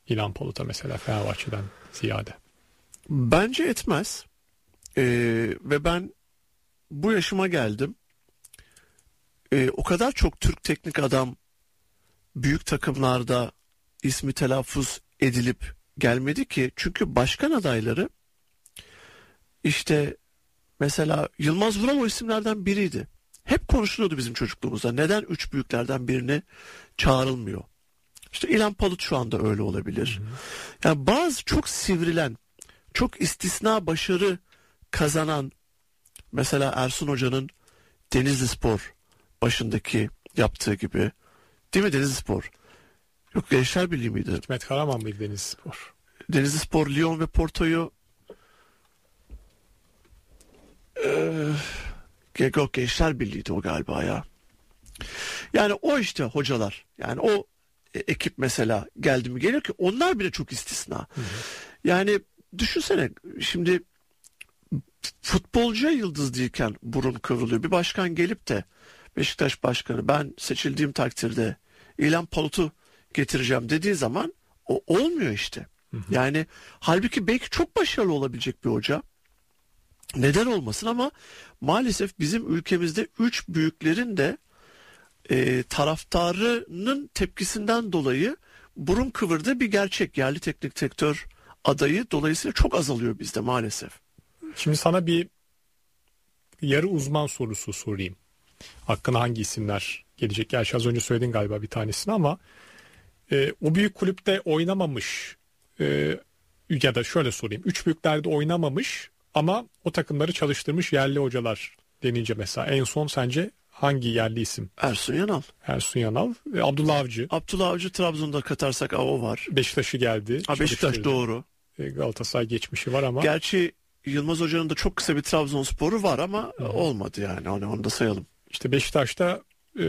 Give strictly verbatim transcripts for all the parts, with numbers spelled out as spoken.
İlhan Palut'a mesela Fenerbahçe'den ziyade? Bence etmez. Ee, ve ben bu yaşıma geldim. Ee, o kadar çok Türk teknik adam büyük takımlarda ismi telaffuz edilip gelmedi ki. Çünkü başkan adayları işte mesela Yılmaz Vural o isimlerden biriydi. Hep konuşuluyordu bizim çocukluğumuzda. Neden üç büyüklerden birine çağrılmıyor? İşte İlhan Palut şu anda öyle olabilir. Hı hı. Yani bazı çok sivrilen, çok istisna başarı kazanan, mesela Ersun Hoca'nın Denizlispor başındaki yaptığı gibi, değil mi Denizlispor? Yok, Gençler Birliği miydi? Hikmet Karaman mıydı Denizlispor? Denizlispor, Lyon ve Porto'yu ee, yok, Gençler Birliği'ydi o galiba ya. Yani o işte hocalar, yani o ekip mesela geldi mi geliyor ki onlar bile çok istisna. Hı hı. Yani düşünsene şimdi futbolcuya yıldız değilken burun kıvrılıyor. Bir başkan gelip de Beşiktaş başkanı ben seçildiğim takdirde İlhan Palut'u getireceğim dediği zaman o olmuyor işte. Hı hı. Yani halbuki belki çok başarılı olabilecek bir hoca. Neden olmasın, ama maalesef bizim ülkemizde üç büyüklerin de e, taraftarının tepkisinden dolayı burun kıvırdığı bir gerçek. Yerli teknik direktör adayı dolayısıyla çok azalıyor bizde maalesef. Şimdi sana bir yarı uzman sorusu sorayım. Hakkında hangi isimler gelecek? Gerçi az önce söyledin galiba bir tanesini, ama e, o büyük kulüpte oynamamış e, ya da şöyle sorayım. Üç büyüklerde oynamamış ama o takımları çalıştırmış yerli hocalar denince mesela en son sence hangi yerli isim? Ersun Yanal. Ersun Yanal. E, Abdullah Avcı. Abdullah Avcı Trabzon'da katarsak o var. Beşiktaş'ı geldi. Ha, Beşiktaş doğru. E, Galatasaray geçmişi var ama. Gerçi Yılmaz Hoca'nın da çok kısa bir Trabzonspor'u var ama Hı-hı. olmadı yani. Onu, onu da sayalım. İşte Beşiktaş'ta e,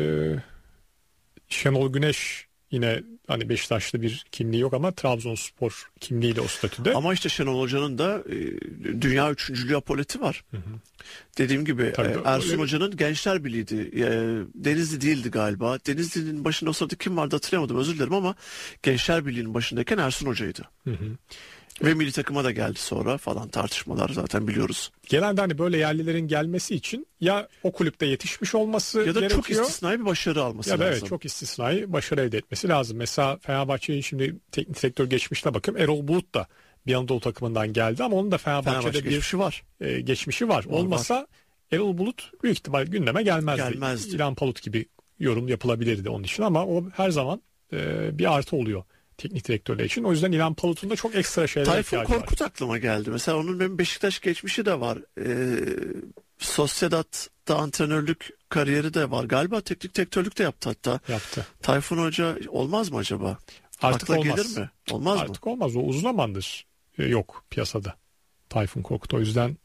Şenol Güneş yine hani Beşiktaş'ta bir kimliği yok ama Trabzonspor kimliğiyle o statüde. Ama işte Şenol Hoca'nın da e, dünya üçüncülüğü apoleti var. Hı hı. Dediğim gibi Tabii, e, Ersun öyle... Hoca'nın Gençler Birliği'ydi. E, Denizli değildi galiba. Denizli'nin başında o sırada kim vardı hatırlayamadım, özür dilerim, ama Gençler Birliği'nin başındayken Ersun Hoca'ydı. Hı hı. Ve milli takıma da geldi sonra falan, tartışmalar zaten biliyoruz. Genelde hani böyle yerlilerin gelmesi için ya o kulüpte yetişmiş olması ya da gerekiyor. çok istisnai bir başarı alması ya da lazım. Evet, çok istisnai başarı elde etmesi lazım. Mesela Fenerbahçe'nin şimdi teknik direktör geçmişine bakayım. Erol Bulut da bir Anadolu takımından geldi ama onun da Fenerbahçe'de Fenerbahçe bir geçmişi var. E, geçmişi var. var Olmasa var. Erol Bulut büyük ihtimal gündeme gelmezdi. Gelmezdi. İlhan Palut gibi yorum yapılabilirdi onun için ama o her zaman e, bir artı oluyor teknik direktörler için. O yüzden İlhan Palut'un da çok ekstra şeyler Tayfun ihtiyacı var. Korkut aklıma geldi. Mesela onun benim Beşiktaş geçmişi de var. Ee, Sociedad'da antrenörlük kariyeri de var. Galiba teknik direktörlük de yaptı hatta. Yaptı. Tayfun Hoca olmaz mı acaba? Artık Akla olmaz. gelir mi? Olmaz Artık mı? Artık olmaz. O uzun zamandır e, yok piyasada. Tayfun Korkut. O yüzden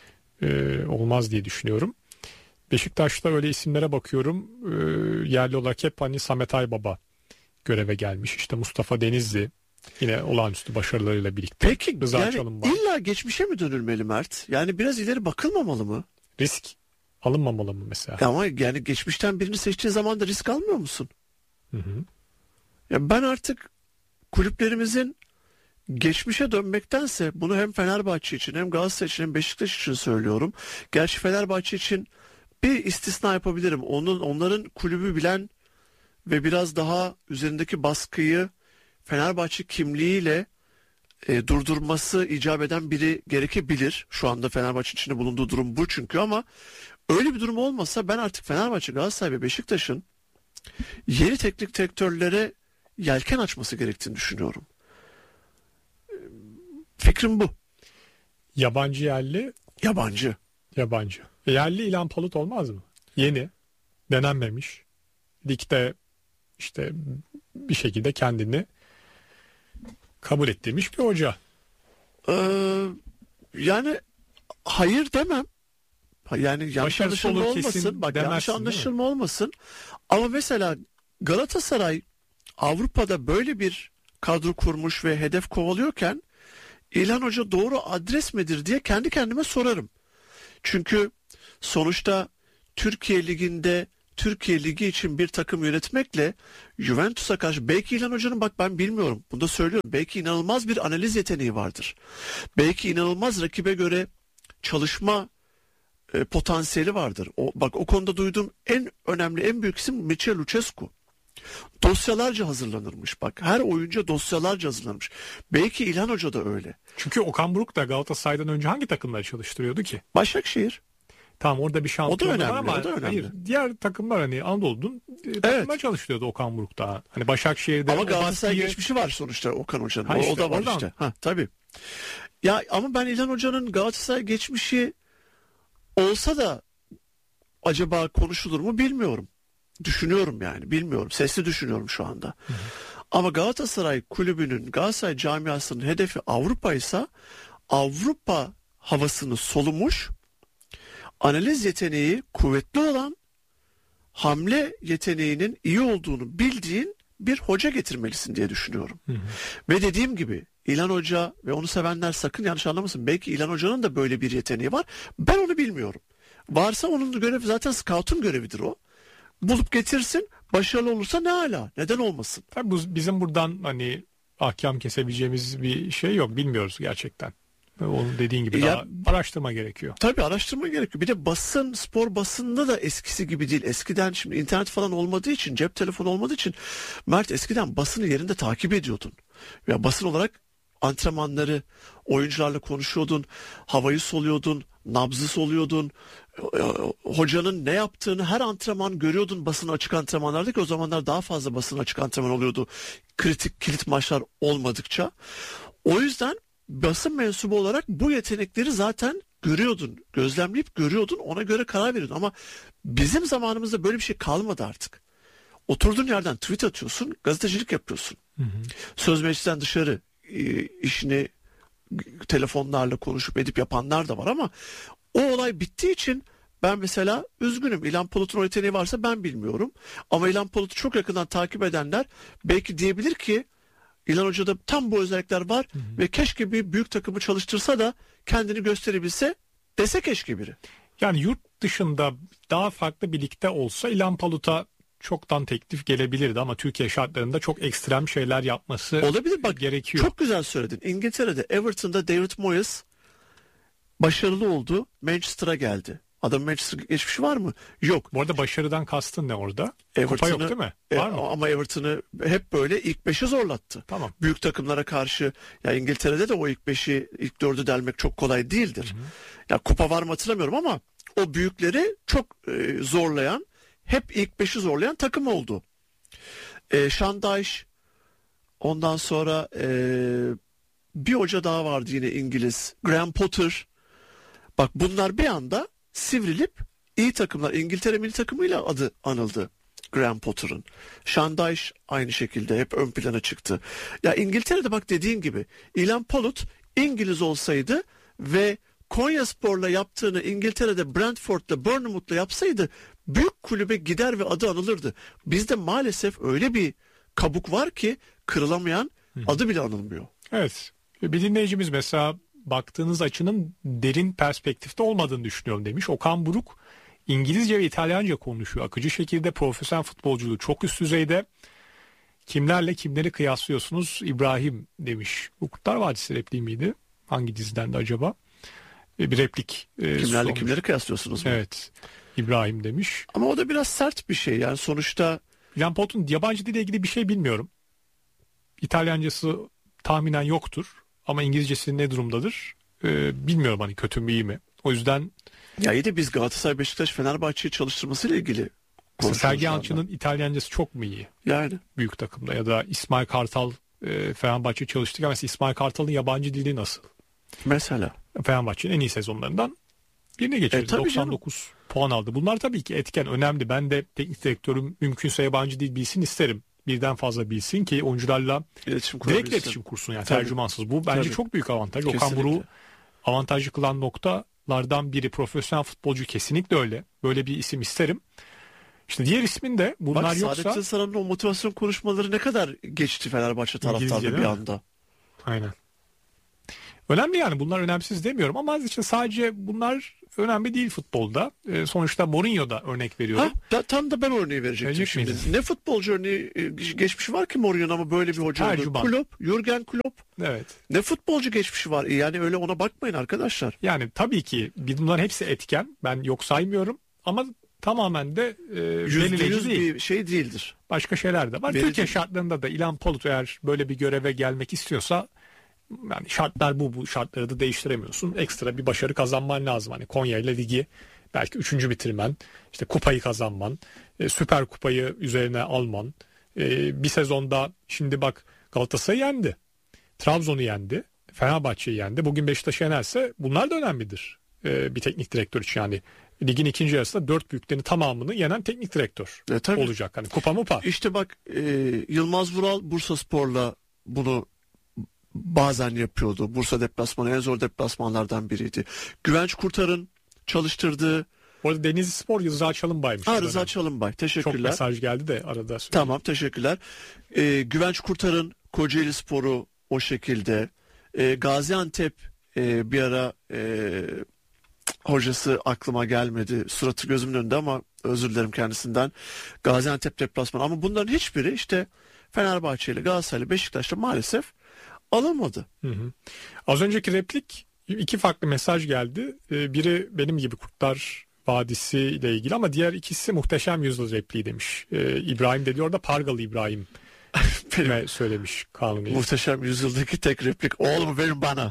e, olmaz diye düşünüyorum. Beşiktaş'ta öyle isimlere bakıyorum. E, yerli olarak hep hani Samet Aybaba göreve gelmiş. İşte Mustafa Denizli yine olağanüstü başarılarıyla birlikte. Peki Rıza yani Çalınbay. İlla geçmişe mi dönülmeli Mert? Yani biraz ileri bakılmamalı mı? Risk alınmamalı mı mesela? Ya ama yani geçmişten birini seçtiğin zaman da risk almıyor musun? Hı hı. Ya ben artık kulüplerimizin geçmişe dönmektense, bunu hem Fenerbahçe için hem Galatasaray için hem Beşiktaş için söylüyorum. Gerçi Fenerbahçe için bir istisna yapabilirim. Onun onların kulübü bilen ve biraz daha üzerindeki baskıyı Fenerbahçe kimliğiyle e, durdurması icap eden biri gerekebilir. Şu anda Fenerbahçe içinde bulunduğu durum bu çünkü, ama öyle bir durum olmasa ben artık Fenerbahçe, Galatasaray ve Beşiktaş'ın yeni teknik direktörlere yelken açması gerektiğini düşünüyorum. Fikrim bu. Yabancı yerli? Yabancı. Yabancı. Yerli İlhan Palut olmaz mı? Yeni. Denenmemiş. Ligde işte bir şekilde kendini kabul ettirmiş bir hoca. Ee, yani hayır demem. Yani yanlış anlaşılma olmasın. Bak yanlış anlaşılma olmasın. Ama mesela Galatasaray Avrupa'da böyle bir kadro kurmuş ve hedef kovalıyorken İlhan Hoca doğru adres midir diye kendi kendime sorarım. Çünkü sonuçta Türkiye Ligi'nde Türkiye Ligi için bir takım yönetmekle Juventus'a karşı belki İlhan Hoca'nın, bak ben bilmiyorum, bunu da söylüyorum, belki inanılmaz bir analiz yeteneği vardır. Belki inanılmaz rakibe göre çalışma e, potansiyeli vardır. O, bak o konuda duyduğum en önemli, en büyük isim Mircea Lucescu. Dosyalarca hazırlanırmış. Bak her oyuncu dosyalarca hazırlanmış. Belki İlhan Hoca da öyle. Çünkü Okan Buruk da Galatasaray'dan önce hangi takımları çalıştırıyordu ki? Başakşehir. Tamam, orada bir şampiyonluk var ama o da önemli. hayır, diğer takımlar hani Anadolu'nun e, takımlar Evet. çalıştırıyordu Okan Buruk da. Hani Başakşehir'de Ama o Galatasaray baskıyı- geçmişi var sonuçta Okan Hoca'nın. Ha O, işte, o da var oradan. işte. Ha, tabii. Ya ama ben İlhan Hoca'nın Galatasaray geçmişi olsa da acaba konuşulur mu bilmiyorum. Düşünüyorum yani, bilmiyorum. Sesli düşünüyorum şu anda. Hı hı. Ama Galatasaray kulübünün, Galatasaray camiasının hedefi Avrupa ise Avrupa havasını solumuş, analiz yeteneği kuvvetli olan, hamle yeteneğinin iyi olduğunu bildiğin bir hoca getirmelisin diye düşünüyorum. Hı hı. Ve dediğim gibi İlhan Hoca ve onu sevenler sakın yanlış anlamasın. Belki İlhan Hoca'nın da böyle bir yeteneği var. Ben onu bilmiyorum. Varsa onun görevi zaten scout'un görevidir o. Bulup getirsin. Başarılı olursa ne ala. Neden olmasın? Tabii bu bizim buradan hani ahkam kesebileceğimiz bir şey yok. Bilmiyoruz gerçekten. Onun dediğin gibi Ya, daha araştırma gerekiyor. Tabii araştırma gerekiyor. Bir de basın, spor basında da eskisi gibi değil. Eskiden şimdi internet falan olmadığı için, cep telefonu olmadığı için Mert eskiden basını yerinde takip ediyordun. Ya basın olarak antrenmanları, oyuncularla konuşuyordun, havayı soluyordun, nabzı soluyordun. Hocanın ne yaptığını her antrenman görüyordun basın açık antrenmanlarda, ki o zamanlar daha fazla basın açık antrenman oluyordu. Kritik kilit maçlar olmadıkça. O yüzden basın mensubu olarak bu yetenekleri zaten görüyordun, gözlemleyip görüyordun, ona göre karar veriyordun. Ama bizim zamanımızda böyle bir şey kalmadı artık. Oturduğun yerden tweet atıyorsun, gazetecilik yapıyorsun. Hı hı. Söz meclisten dışarı e, işini telefonlarla konuşup edip yapanlar da var ama o olay bittiği için ben mesela üzgünüm. İlhan Palut'un o yeteneği varsa ben bilmiyorum. Ama İlhan Palut'u çok yakından takip edenler belki diyebilir ki İlhan Hoca'da tam bu özellikler var, hı hı, ve keşke bir büyük takımı çalıştırsa da kendini gösterebilse dese keşke biri. Yani yurt dışında daha farklı bir ligde olsa İlhan Palut'a çoktan teklif gelebilirdi ama Türkiye şartlarında çok ekstrem şeyler yapması olabilir. Bak, gerekiyor. Çok güzel söyledin. İngiltere'de Everton'da David Moyes başarılı oldu. Manchester'a geldi. Adamın Manchester geçmişi var mı? Yok. Bu arada başarıdan kastın ne orada? Kupa yok değil mi? Var e, mı? Ama Everton'ı hep böyle ilk beşi zorlattı. Tamam. Büyük takımlara karşı, ya İngiltere'de de o ilk beşi, ilk dördü delmek çok kolay değildir. Hı hı. Ya kupa var mı hatırlamıyorum ama o büyükleri çok e, zorlayan, hep ilk beşi zorlayan takım oldu. E, Sean Dyche, ondan sonra e, bir hoca daha vardı yine İngiliz, Graham Potter. Bak bunlar bir anda sivrilip iyi takımlar, İngiltere milli takımıyla adı anıldı Graham Potter'ın. Sean Dyche aynı şekilde hep ön plana çıktı. Ya İngiltere'de bak dediğin gibi İlhan Palut İngiliz olsaydı ve Konyaspor'la yaptığını İngiltere'de Brentford'la, Bournemouth'la yapsaydı büyük kulübe gider ve adı anılırdı. Bizde maalesef öyle bir kabuk var ki kırılamayan, Hı. adı bile anılmıyor. Evet. Bir dinleyicimiz mesela baktığınız açının derin perspektifte olmadığını düşünüyorum demiş. Okan Buruk İngilizce ve İtalyanca konuşuyor. Akıcı şekilde profesyonel futbolculuğu çok üst düzeyde. Kimlerle kimleri kıyaslıyorsunuz İbrahim demiş. Bu Kurtlar Vadisi repliği miydi? Hangi diziden de acaba? Bir replik. E, Kimlerle sormuş. Kimleri kıyaslıyorsunuz mu? Evet. İbrahim demiş. Ama o da biraz sert bir şey. Yani sonuçta İlhan Palut'un yabancı dille ilgili bir şey bilmiyorum. İtalyancası tahminen yoktur. Ama İngilizcesi ne durumdadır? Ee, bilmiyorum hani kötü mü iyi mi? O yüzden ya iyi de biz Galatasaray, Beşiktaş, Fenerbahçe'yi çalıştırmasıyla ilgili Sergen Yalçın'ın İtalyancası çok mu iyi? Yani. Büyük takımda ya da İsmail Kartal e, Fenerbahçe'yi çalıştırırken mesela İsmail Kartal'ın yabancı dili nasıl? Mesela. Fenerbahçe'nin en iyi sezonlarından birine geçirdi. E, doksan dokuz canım. Puan aldı. Bunlar tabii ki etken, önemli. Ben de teknik direktörüm mümkünse yabancı dil bilsin isterim. Birden fazla bilsin ki oyuncularla iletişim direkt iletişim kursun yani tabii. Tercümansız. Bu bence tabii. Çok büyük avantaj. Kesinlikle. Okan Buruk'u avantajlı kılan noktalardan biri, profesyonel futbolcu kesinlikle öyle. Böyle bir isim isterim. İşte diğer ismin de bunlar Bak, yoksa... Saadettin Saran'ın o motivasyon konuşmaları ne kadar geçti Fenerbahçe taraftarı bir anda. Aynen. Önemli yani, bunlar önemsiz demiyorum ama için sadece bunlar önemli değil futbolda. E, sonuçta Mourinho'da örnek veriyorum. Ha, da, tam da ben örneği verecektim Verecek şimdi. miydin? Ne futbolcu örneği e, geçmişi var ki Mourinho'nun ama böyle bir hoca olur. Tercüman. Klopp, Jürgen Klopp. Evet. Ne futbolcu geçmişi var. Yani öyle ona bakmayın arkadaşlar. Yani tabii ki bunların hepsi etken. Ben yok saymıyorum ama tamamen de e, Yüzde belirleyici yüz değil. bir şey değildir. Başka şeyler de var. Verici. Türkiye şartlarında da İlhan Palut eğer böyle bir göreve gelmek istiyorsa, yani şartlar bu, bu şartları da değiştiremiyorsun. Ekstra bir başarı kazanman lazım. Hani Konya ile ligi belki üçüncü bitirmen, işte kupayı kazanman, e, Süper Kupayı üzerine alman. E, bir sezonda şimdi bak Galatasaray'ı yendi. Trabzon'u yendi. Fenerbahçe'yi yendi. Bugün Beşiktaş'ı yenerse bunlar da önemlidir. E, bir teknik direktör için yani. Ligin ikinci yarısında dört büyüklerin tamamını yenen teknik direktör E, tabii. olacak. Hani kupa mupa. İşte bak e, Yılmaz Vural Bursaspor'la bunu bazen yapıyordu. Bursa deplasmanı en zor deplasmanlardan biriydi. Güvenç Kurtar'ın çalıştırdığı. Bu arada Denizli Spor Rıza Çalınbay'mış. Ha, Rıza Çalınbay. Çok Teşekkürler. mesaj geldi de arada söyleyeyim. Tamam, teşekkürler. E, Güvenç Kurtar'ın Kocaeli Spor'u o şekilde. E, Gaziantep e, bir ara e, hocası aklıma gelmedi. Suratı gözümün önünde ama özür dilerim kendisinden. Gaziantep deplasmanı. Ama bunların hiçbiri işte Fenerbahçe'yle, Galatasaray'la, Beşiktaş'la maalesef alınmadı. Hı hı. Az önceki replik, iki farklı mesaj geldi. Ee, Biri benim gibi Kurtlar Vadisi ile ilgili ama diğer ikisi Muhteşem Yüzyıl repliği demiş. Ee, İbrahim de diyor da Pargalı İbrahim Benim söylemiş Kanuni. Muhteşem Yüzyıl'daki tek replik oğlumu verin bana.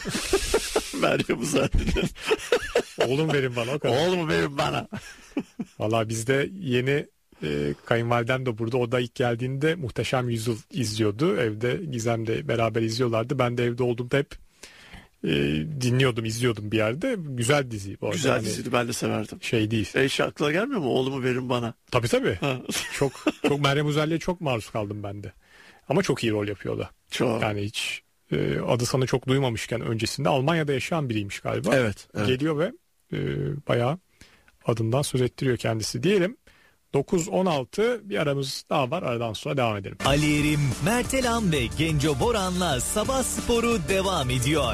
Meryem Uzerli'nin. Oğlum verin bana o kadar. Oğlumu verin bana. Valla bizde yeni e, kayınvalidem de burada. O da ilk geldiğinde Muhteşem Yüzyıl izliyordu. Evde Gizem'le beraber izliyorlardı. Ben de evde olduğumda hep e, dinliyordum, izliyordum bir yerde. Güzel dizi bu arada. Güzel Hani diziydi, ben de severdim. şey değil. E şey aklına gelmiyor mu? Oğlumu verin bana. Tabii tabii. Ha. Çok çok Meryem Uzerli'ye çok maruz kaldım ben de. Ama çok iyi rol yapıyor o da. Çok. Yani hiç e, adı sanı çok duymamışken öncesinde Almanya'da yaşayan biriymiş galiba. Evet, evet. Geliyor ve e, bayağı adından söz ettiriyor kendisi diyelim. dokuz on altı bir aramız daha var. Aradan sonra devam edelim. Ali Erim, Mert Elam ve Genco Boran'la Sabah Sporu devam ediyor.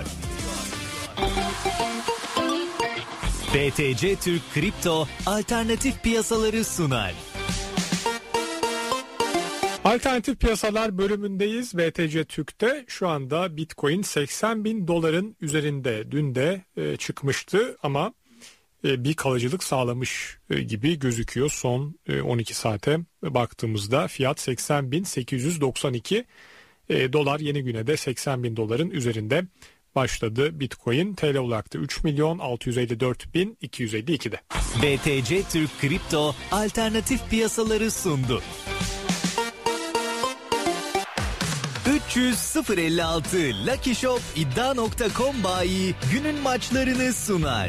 B T C Türk Kripto alternatif piyasaları sunar. Alternatif piyasalar bölümündeyiz. B T C Türk'te şu anda Bitcoin seksen bin doların üzerinde. Dün de e, çıkmıştı ama e, bir kalıcılık sağlamış e, gibi gözüküyor. Son e, on iki saate baktığımızda fiyat seksen bin sekiz yüz doksan iki e, dolar. Yeni güne de seksen bin doların üzerinde başladı Bitcoin. T L olarak da üç milyon altı yüz elli dört bin iki yüz elli iki'de. B T C Türk Kripto alternatif piyasaları sundu. üç yüz sıfır elli altı Lucky Shop iddia nokta com bayi günün maçlarını sunar.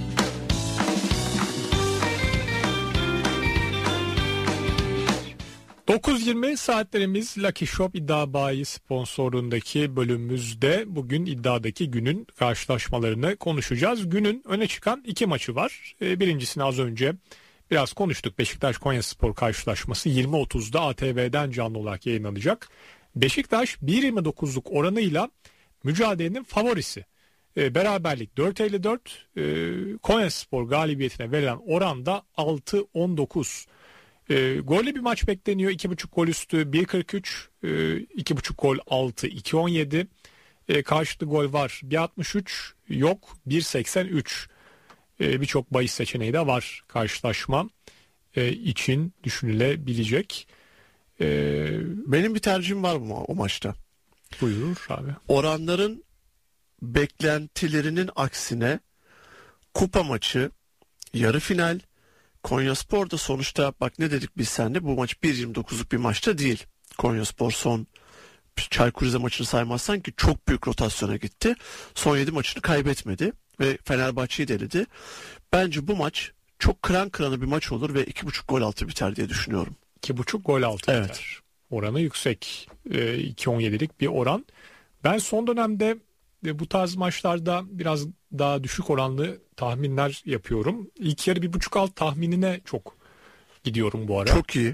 dokuz yirmi saatlerimiz Lucky Shop iddia bayi sponsorluğundaki bölümümüzde bugün iddiadaki günün karşılaşmalarını konuşacağız. Günün öne çıkan iki maçı var. Birincisini az önce biraz konuştuk. Beşiktaş Konyaspor karşılaşması yirmi otuzda A T V'den canlı olarak yayınlanacak. Beşiktaş bir virgül yirmi dokuzluk oranıyla mücadelenin favorisi. E, beraberlik dört elli dört. E, Konyaspor galibiyetine verilen oran da altı on dokuz. E, gollü bir maç bekleniyor. iki buçuk gol üstü bir kırk üç. E, iki buçuk gol altı iki on yedi. E, karşılıklı gol var bir altmış üç. Yok bir seksen üç. E, Birçok bahis seçeneği de var karşılaşma e, için düşünülebilecek. Ee, Benim bir tercihim var bu o maçta. Buyur abi. Oranların beklentilerinin aksine kupa maçı, yarı final, Konyaspor da sonuçta bak ne dedik biz seninle, bu maç bir virgül yirmi dokuzluk bir maçta değil. Konyaspor son Çaykur Rize maçını saymazsan ki çok büyük rotasyona gitti. Son yedi maçını kaybetmedi ve Fenerbahçe'yi deledi. Bence bu maç çok kıran kıranı bir maç olur ve iki buçuk gol altı biter diye düşünüyorum. iki buçuk gol altı Evet. biter. Oranı yüksek. E, iki on yedilik bir oran. Ben son dönemde e, bu tarz maçlarda biraz daha düşük oranlı tahminler yapıyorum. İlk yarı bir buçuk alt tahminine çok gidiyorum bu ara. Çok iyi.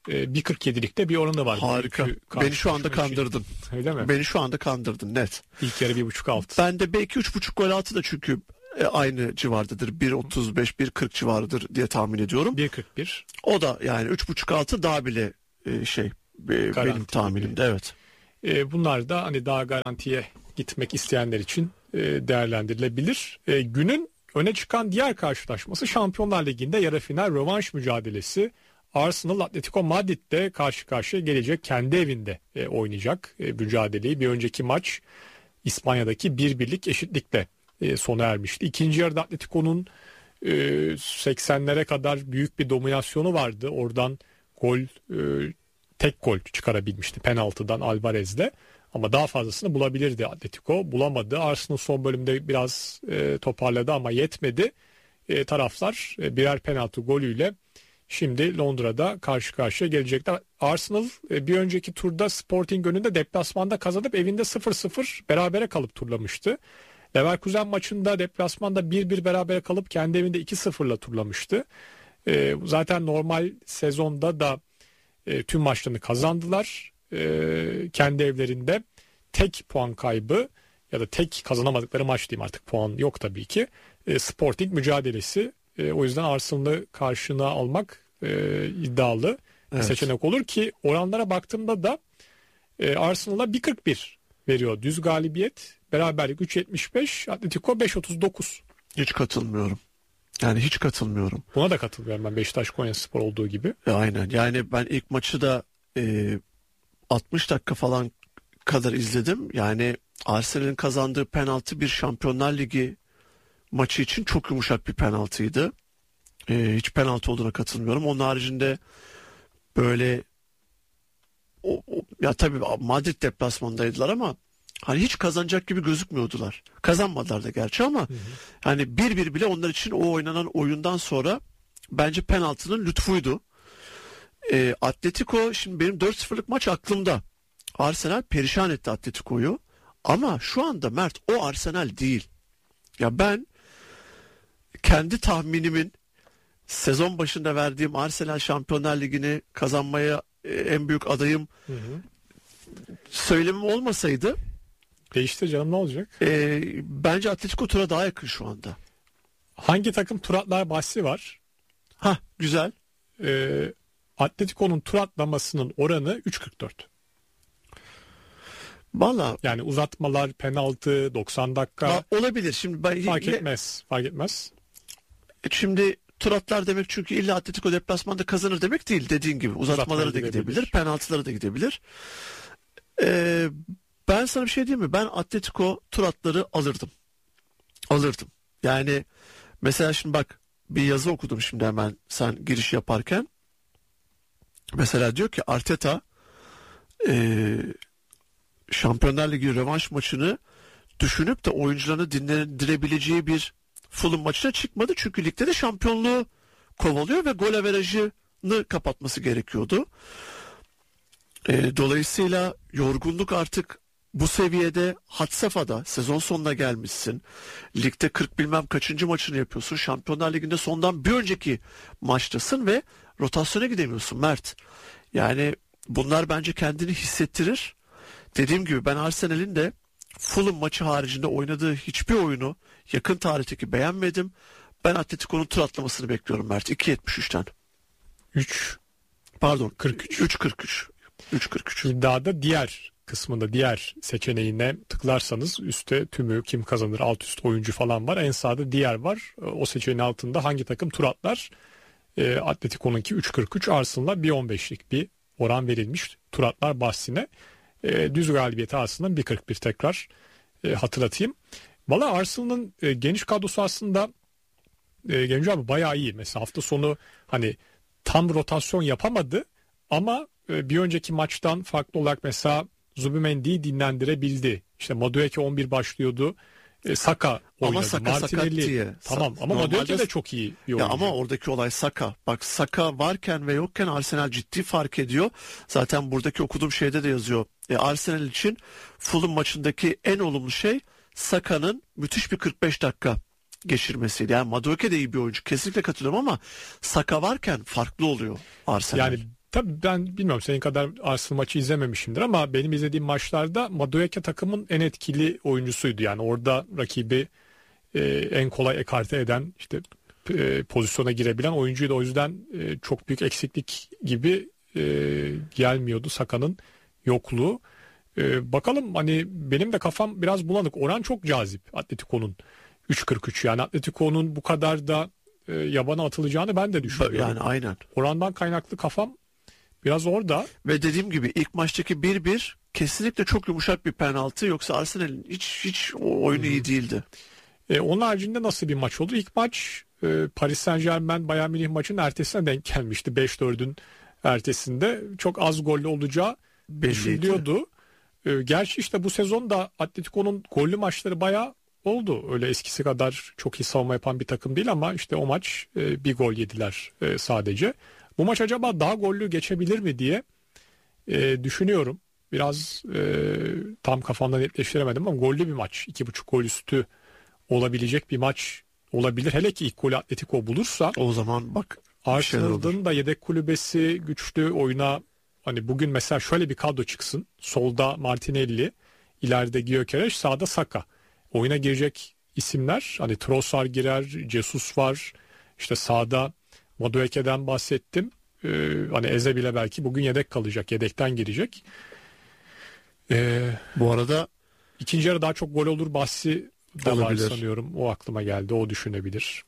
e, bir kırk yedilikte bir oranı var. Harika. Bugünkü Beni şu anda karşılaşma için. kandırdın. Öyle mi? Beni şu anda kandırdın net. İlk yarı bir buçuk altı. Ben de belki üç buçuk gol altı da çünkü e, aynı civardadır. bir otuz beş bir kırk civarıdır diye tahmin ediyorum. bir kırk bir. O da yani üç buçuk altı daha bile e, şey e, benim tahminimde evet. E, bunlar da hani daha garantiye gitmek isteyenler için e, değerlendirilebilir. E, günün öne çıkan diğer karşılaşması Şampiyonlar Ligi'nde yarı final rövanş mücadelesi. Arsenal Atletico Madrid'de karşı karşıya gelecek, kendi evinde e, oynayacak e, mücadeleyi. Bir önceki maç İspanya'daki bir birlik eşitlikle e, sona ermişti. İkinci yarıda Atletico'nun e, seksenlere kadar büyük bir dominasyonu vardı. Oradan gol e, tek gol çıkarabilmişti penaltıdan Alvarez'le. Ama daha fazlasını bulabilirdi Atletico. Bulamadı. Arsenal son bölümde biraz e, toparladı ama yetmedi. E, taraflar e, birer penaltı golüyle şimdi Londra'da karşı karşıya gelecekler. Arsenal e, bir önceki turda Sporting önünde deplasmanda kazanıp evinde sıfır sıfır berabere kalıp turlamıştı. Leverkusen maçında deplasmanda bir bir berabere kalıp kendi evinde iki sıfırla turlamıştı. E, zaten normal sezonda da e, tüm maçlarını kazandılar. E, kendi evlerinde tek puan kaybı ya da tek kazanamadıkları maç diyeyim, artık puan yok tabii ki. E, Sporting mücadelesi. E, o yüzden Arsenal'ı karşına almak e, iddialı Evet. seçenek olur ki oranlara baktığımda da e, Arsenal'a bir kırk bir veriyor düz galibiyet. Beraberlik üç yetmiş beş, Atletico beş otuz dokuz. Hiç katılmıyorum. Yani hiç katılmıyorum. Buna da katılıyorum ben, Beşiktaş Konyaspor olduğu gibi. E, aynen. Yani ben ilk maçı da e, altmış dakika falan kadar izledim. Yani Arsenal'in kazandığı penaltı bir Şampiyonlar Ligi maçı için çok yumuşak bir penaltıydı. E, hiç penaltı olduğuna katılmıyorum. Onun haricinde böyle o, o, ya tabii Madrid deplasmandaydılar ama hani hiç kazanacak gibi gözükmüyordular. Kazanmadılar da gerçi ama hı hı. hani bir bir bile onlar için o oynanan oyundan sonra bence penaltının lütfuydu. E, Atletico, şimdi benim dört sıfırlık maç aklımda. Arsenal perişan etti Atletico'yu. Ama şu anda Mert o Arsenal değil. Ya ben kendi tahminimin sezon başında verdiğim Arsenal Şampiyonlar Ligi'ni kazanmaya e, en büyük adayım hı hı. söylemim olmasaydı değişti canım, ne olacak? E, bence Atletico tura daha yakın şu anda. Hangi takım tur atlar bahsi var? Ha güzel. Ee, Atletico'nun tur atlamasının oranı üç kırk dört. Valla yani uzatmalar, penaltı, doksan dakika ha, olabilir. Şimdi ben fark yine, etmez. Fark etmez. Şimdi tur atlar demek çünkü illa Atletico deplasmanda kazanır demek değil, dediğin gibi. Uzatmaları da gidebilir, gidebilir, penaltıları da gidebilir. Ee, ben sana bir şey diyeyim mi? Ben Atletico tur atları alırdım. Alırdım. Yani mesela şimdi bak, bir yazı okudum şimdi hemen sen giriş yaparken. Mesela diyor ki Arteta eee Şampiyonlar Ligi rövanş maçını düşünüp de oyuncularını dinlendirebileceği bir Fulham maçına çıkmadı. Çünkü ligde de şampiyonluğu kovalıyor ve gol averajını kapatması gerekiyordu. E, dolayısıyla yorgunluk artık bu seviyede, had safhada, sezon sonuna gelmişsin. Ligde kırk bilmem kaçıncı maçını yapıyorsun. Şampiyonlar Ligi'nde sondan bir önceki maçtasın ve rotasyona gidemiyorsun Mert. Yani bunlar bence kendini hissettirir. Dediğim gibi ben Arsenal'in de Fulham maçı haricinde oynadığı hiçbir oyunu yakın tarihteki beğenmedim. Ben Atletico'nun tur atlamasını bekliyorum Mert. iki yetmiş üçten. üç Pardon kırk üç. üç kırk üç. üç kırk üç. İddiada diğer kısmında, diğer seçeneğine tıklarsanız üstte tümü, kim kazanır, alt üst oyuncu falan var. En sağda diğer var. O seçeneğin altında hangi takım tur atlar? E, Atletico'nunki üç kırk üç, Arsenal'a bir on beşlik bir oran verilmiş tur atlar bahsine. E, düz galibiyeti aslında bir kırk bir, tekrar e, hatırlatayım. Valla Arsenal'ın e, geniş kadrosu aslında e, Genco abi bayağı iyi. Mesela hafta sonu hani tam rotasyon yapamadı ama e, bir önceki maçtan farklı olarak mesela Zubimendi'yi dinlendirebildi. İşte Madueke on bir başlıyordu. E, Saka oynadı. Ama Saka sakat diye. Tamam ama Normalde... Madueke de çok iyi bir oyuncu. Ya ama oradaki olay Saka. Bak Saka varken ve yokken Arsenal ciddi fark ediyor. Zaten buradaki okuduğum şeyde de yazıyor. E, Arsenal için Fulham maçındaki en olumlu şey Saka'nın müthiş bir kırk beş dakika geçirmesiydi. Yani Madueke de iyi bir oyuncu. Kesinlikle katılıyorum ama Saka varken farklı oluyor Arsenal. Yani tabii ben bilmiyorum senin kadar Arsenal maçı izlememişimdir ama benim izlediğim maçlarda Madueke takımın en etkili oyuncusuydu. Yani orada rakibi e, en kolay ekarte eden, işte e, pozisyona girebilen oyuncuydu. O yüzden e, çok büyük eksiklik gibi e, gelmiyordu Saka'nın yokluğu. E, bakalım, hani benim de kafam biraz bulanık. Oran çok cazip Atletico'nun üç kırk üç, yani Atletico'nun bu kadar da e, yabana atılacağını ben de düşünüyorum. Yani aynen. Orandan kaynaklı kafam biraz orada. Ve dediğim gibi ilk maçtaki bir bir kesinlikle çok yumuşak bir penaltı, yoksa Arsenal'in hiç hiç o oyunu iyi değildi. E, onun haricinde nasıl bir maç oldu? İlk maç e, Paris Saint-Germain Bayern Münih maçının ertesine denk gelmişti. beş dördün ertesinde çok az gollü olacağı düşünülüyordu. E, gerçi işte bu sezon da Atletico'nun gollü maçları bayağı oldu. Öyle eskisi kadar çok iyi savunma yapan bir takım değil ama işte o maç e, bir gol yediler e, sadece. Bu maç acaba daha gollü geçebilir mi diye e, düşünüyorum. Biraz e, tam kafamda netleştiremedim ama gollü bir maç. iki buçuk gol üstü olabilecek bir maç olabilir. Hele ki ilk golü Atletico bulursa. O zaman bak, Arsenal'ın da yedek kulübesi güçlü, oyuna hani bugün mesela şöyle bir kadro çıksın. Solda Martinelli, ileride Gyökeres, sağda Saka. Oyuna girecek isimler, hani Trossard girer, Jesus var. İşte sağda Madueke'den bahsettim. Ee, hani Eze bile belki bugün yedek kalacak, yedekten girecek. Ee, bu arada ikinci yarı daha çok gol olur bahsi da olabilir. var sanıyorum. O aklıma geldi. O düşünebilir.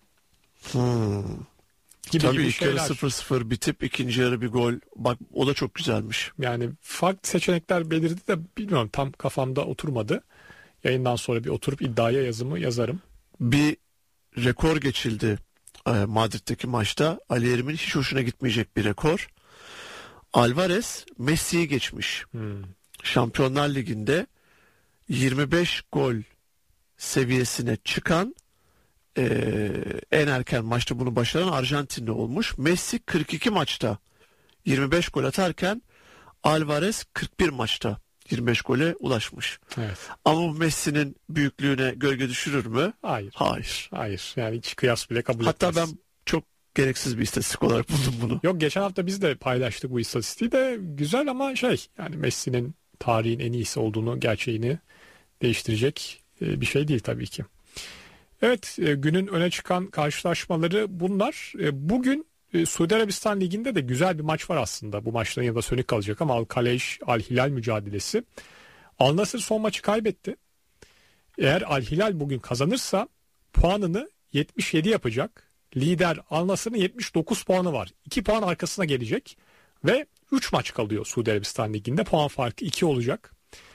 Hmm. Gibi Tabii gibi ilk yarı şeyler. sıfır sıfır bitip ikinci yarı bir gol. Bak o da çok güzelmiş. Yani farklı seçenekler belirdi de bilmiyorum, tam kafamda oturmadı. Yayından sonra bir oturup iddiaya yazımı yazarım. Bir rekor geçildi e, Madrid'deki maçta. Ali Erim'in hiç hoşuna gitmeyecek bir rekor. Alvarez Messi'yi geçmiş. Hmm. Şampiyonlar Ligi'nde yirmi beş gol seviyesine çıkan e, en erken maçta bunu başaran Arjantinli olmuş. Messi kırk iki maçta yirmi beş gol atarken Alvarez kırk bir maçta yirmi beş gole ulaşmış. Evet. Ama bu Messi'nin büyüklüğüne gölge düşürür mü? Hayır. Hayır. Hayır. Yani hiç kıyas bile kabul Hatta etmez. ben çok gereksiz bir istatistik olarak buldum bunu. Yok, geçen hafta biz de paylaştık bu istatistiği de, güzel ama şey, yani Messi'nin tarihin en iyisi olduğunu, gerçeğini değiştirecek bir şey değil tabii ki. Evet, günün öne çıkan karşılaşmaları bunlar. Bugün Suudi Arabistan Ligi'nde de güzel bir maç var aslında. Bu maçların yanında sönük kalacak ama Al-Kalej Al-Hilal mücadelesi. Al-Nassr son maçı kaybetti. Eğer Al-Hilal bugün kazanırsa puanını yetmiş yedi yapacak. Lider Al-Nassr'ın yetmiş dokuz puanı var. iki puan arkasına gelecek ve üç maç kalıyor Suudi Arabistan Ligi'nde. Puan farkı iki olacak.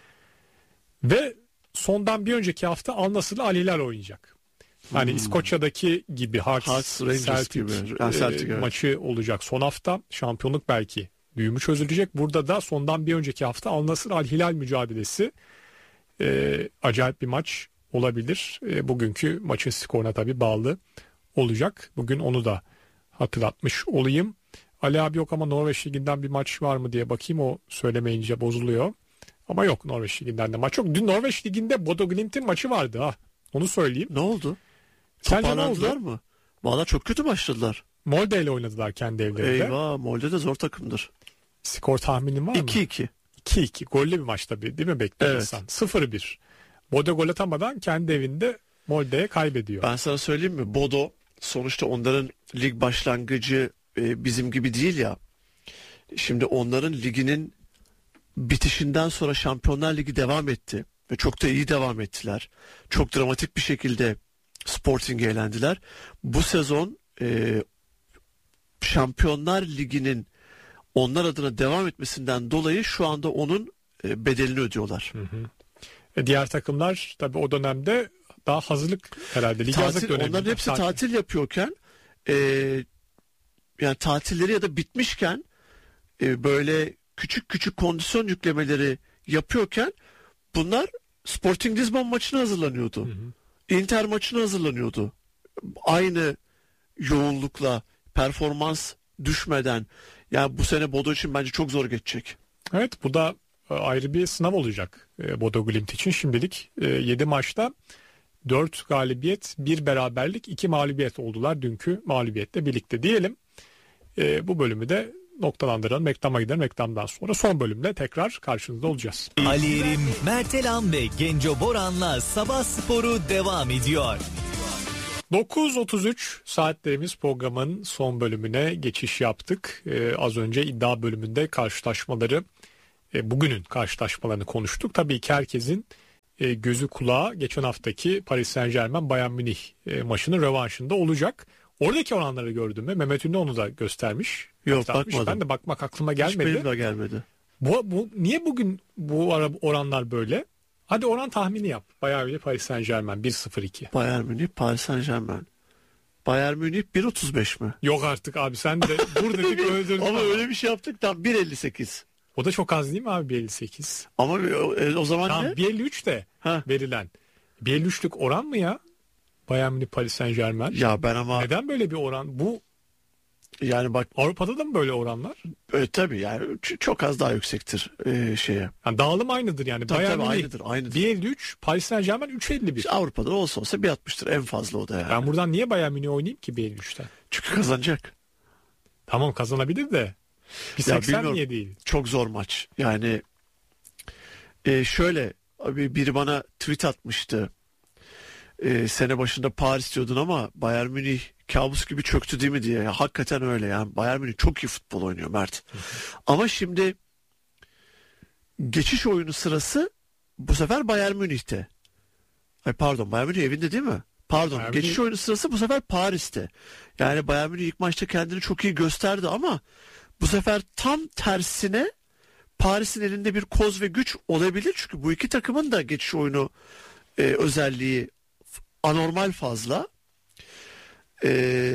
Ve sondan bir önceki hafta Al-Nassr'la Al-Hilal oynayacak. Hani hmm. İskoçya'daki gibi Hearts, Hearts Rangers gibi. e, Celtic, evet. maçı olacak son hafta. Şampiyonluk belki düğümü çözülecek. Burada da sondan bir önceki hafta Al-Nassr Al-Hilal mücadelesi. E, acayip bir maç olabilir. E, bugünkü maçın skoruna tabii bağlı olacak. Bugün onu da hatırlatmış olayım. Ali abi yok ama Norveç Ligi'nden bir maç var mı diye bakayım, o söylemeyince bozuluyor. Ama yok, Norveç Ligi'nden de maç yok. Dün Norveç Ligi'nde Bodo Glimt'in maçı vardı ha. Onu söyleyeyim. Ne oldu? Sence ne oldu? Toparlandılar mı? Valla çok kötü başladılar. Molde ile oynadılar kendi evlerinde. Eyvah, Molde de zor takımdır. Skor tahminin var mı? iki iki. iki iki. Gollü bir maç tabii, değil mi, bekliyor Evet. insan? sıfır bir. Bodo gol atamadan kendi evinde Molde'ye kaybediyor. Ben sana söyleyeyim mi? Bodo sonuçta onların lig başlangıcı e, bizim gibi değil ya. Şimdi onların liginin bitişinden sonra Şampiyonlar Ligi devam etti. Ve çok da iyi devam ettiler. Çok dramatik bir şekilde Sporting'i elendiler. Bu sezon e, Şampiyonlar Ligi'nin onlar adına devam etmesinden dolayı şu anda onun e, bedelini ödüyorlar. Hı hı. E diğer takımlar tabii o dönemde daha hazırlık herhalde. Lig Tatil, hazırlık dönemi. onların hepsi tatil, tatil yapıyorken e, yani tatilleri ya da bitmişken e, böyle küçük küçük kondisyon yüklemeleri yapıyorken bunlar Sporting Lisbon maçına hazırlanıyordu. Hı hı. Inter maçına hazırlanıyordu. Aynı yoğunlukla, performans düşmeden. Yani bu sene Bodo için bence çok zor geçecek. Evet, bu da ayrı bir sınav olacak Bodo Glimt için. Şimdilik yedi maçta dört galibiyet, bir beraberlik, iki mağlubiyet oldular dünkü mağlubiyetle birlikte diyelim. Bu bölümü de noktalandıralım. Reklama gidelim. Reklamdan sonra son bölümde tekrar karşınızda olacağız. Ali Erim, Mertelan ve Genco Boran'la Sabah Sporu devam ediyor. dokuz otuz üç saatlerimiz programın son bölümüne geçiş yaptık. Ee, az önce iddia bölümünde karşılaşmaları, e, bugünün karşılaşmalarını konuştuk. Tabii ki herkesin e, gözü kulağı geçen haftaki Paris Saint-Germain Bayern Münih e, maçının rövanşında olacak. Oradaki oranları gördün mü? Mehmet Ünlü onu da göstermiş. Yok, göstermiş. bakmadım. Ben de bakmak aklıma Hiç gelmedi. benim de gelmedi. Bu, bu, niye bugün bu ara, oranlar böyle? Hadi oran tahmini yap. Bayern Münih Paris Saint-Germain bir sıfır iki. Bayern Münih, Paris Saint-Germain. Bayern Münih bir otuz beş mi? Yok artık abi, sen de dur dedik öldürdün. Ama öyle bir şey yaptık, tam bir elli sekiz. O da çok az değil mi abi, bir elli sekiz? Ama o, o zaman Tamam, ne? bir elli üç de Ha. verilen. bir elli üçlük oran mı ya? Bayern Münih Paris Saint-Germain. Ya ben ama Neden böyle bir oran? Bu yani bak Avrupa'da da mı böyle oranlar? e, tabii yani ç- çok az daha yüksektir e, şeye. Yani dağılım aynıdır yani. Tabii, Bayern tabii, Münih aynıdır, aynıdır. bir elli üç, Paris Saint-Germain üç elli bir. İşte Avrupa'da olsa olsa bir altmıştır en fazla o da yani. Ben buradan niye Bayern Münih oynayayım ki bir elli üçten? Çünkü kazanacak. Tamam, kazanabilir de. Bir Ya seksen bilmiyorum. niye değil? Çok zor maç. Yani e, şöyle abi, biri bana tweet atmıştı. E, sene başında Paris diyordun ama Bayern Münih kabus gibi çöktü değil mi diye. Ya, hakikaten öyle yani. Bayern Münih çok iyi futbol oynuyor Mert. Ama şimdi geçiş oyunu sırası bu sefer Bayern Münih'te. Ay pardon, Bayern Münih evinde değil mi? Pardon, Bayern geçiş Münih- oyunu sırası bu sefer Paris'te. Yani Bayern Münih ilk maçta kendini çok iyi gösterdi ama bu sefer tam tersine Paris'in elinde bir koz ve güç olabilir. Çünkü bu iki takımın da geçiş oyunu e, özelliği f- anormal fazla. E,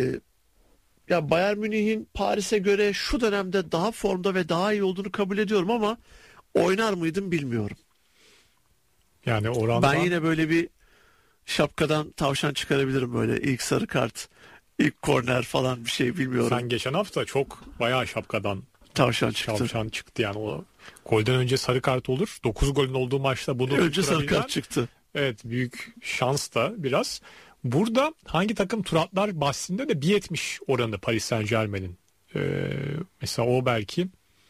ya Bayern Münih'in Paris'e göre şu dönemde daha formda ve daha iyi olduğunu kabul ediyorum ama oynar mıydım bilmiyorum. Yani oranda Ben yine böyle bir şapkadan tavşan çıkarabilirim, böyle ilk sarı kart, ilk korner falan bir şey bilmiyorum. sen geçen hafta çok bayağı şapkadan Tavşan çıktı. tavşan çıktı yani. O golden önce sarı kart olur. dokuz golün olduğu maçta bunu Önce sarı tutturabilen- kart çıktı. Evet, büyük şans da biraz. Burada hangi takım tur atlar bahsinde de bir yetmiş oranı Paris Saint-Germain'in. Ee, mesela o belki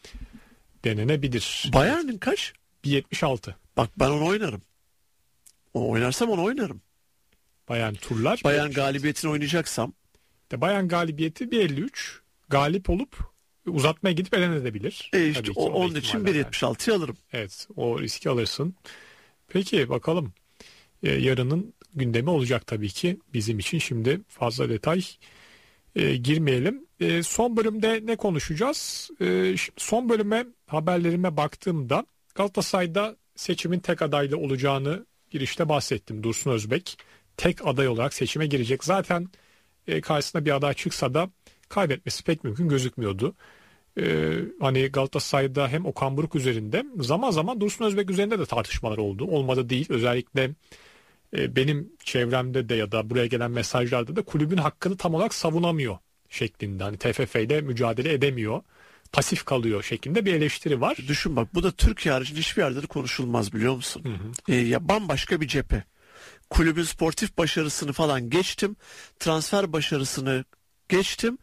denenebilir. Bayern'in kaç? bir yetmiş altı. Bak ben onu oynarım. Onu oynarsam onu oynarım. Bayern turlar. Bayern bir yetmiş altı. galibiyetini oynayacaksam De Bayern galibiyeti bir elli üç. Galip olup uzatmaya gidip elenebilir. e işte Tabii ki, o, da onun için ihtimaller bir var. yetmiş altıyı alırım. Evet, o riski alırsın. Peki bakalım. Ee, yarının gündemi olacak tabii ki bizim için. Şimdi fazla detay e, girmeyelim. E, son bölümde ne konuşacağız? E, şimdi son bölüme, haberlerime baktığımda Galatasaray'da seçimin tek adaylı olacağını girişte bahsettim. Dursun Özbek tek aday olarak seçime girecek. Zaten e, karşısına bir aday çıksa da kaybetmesi pek mümkün gözükmüyordu. Ee, hani Galatasaray'da hem Okan Buruk üzerinde, zaman zaman Dursun Özbek üzerinde de tartışmalar oldu. Olmadı değil. Özellikle e, benim çevremde de ya da buraya gelen mesajlarda da kulübün hakkını tam olarak savunamıyor şeklinde. Hani T F F ile mücadele edemiyor. Pasif kalıyor şeklinde bir eleştiri var. Düşün bak, bu da Türkiye haricinde hiçbir yerde de konuşulmaz, biliyor musun? E, ya bambaşka bir cephe. Kulübün sportif başarısını falan geçtim. Transfer başarısını geçtim.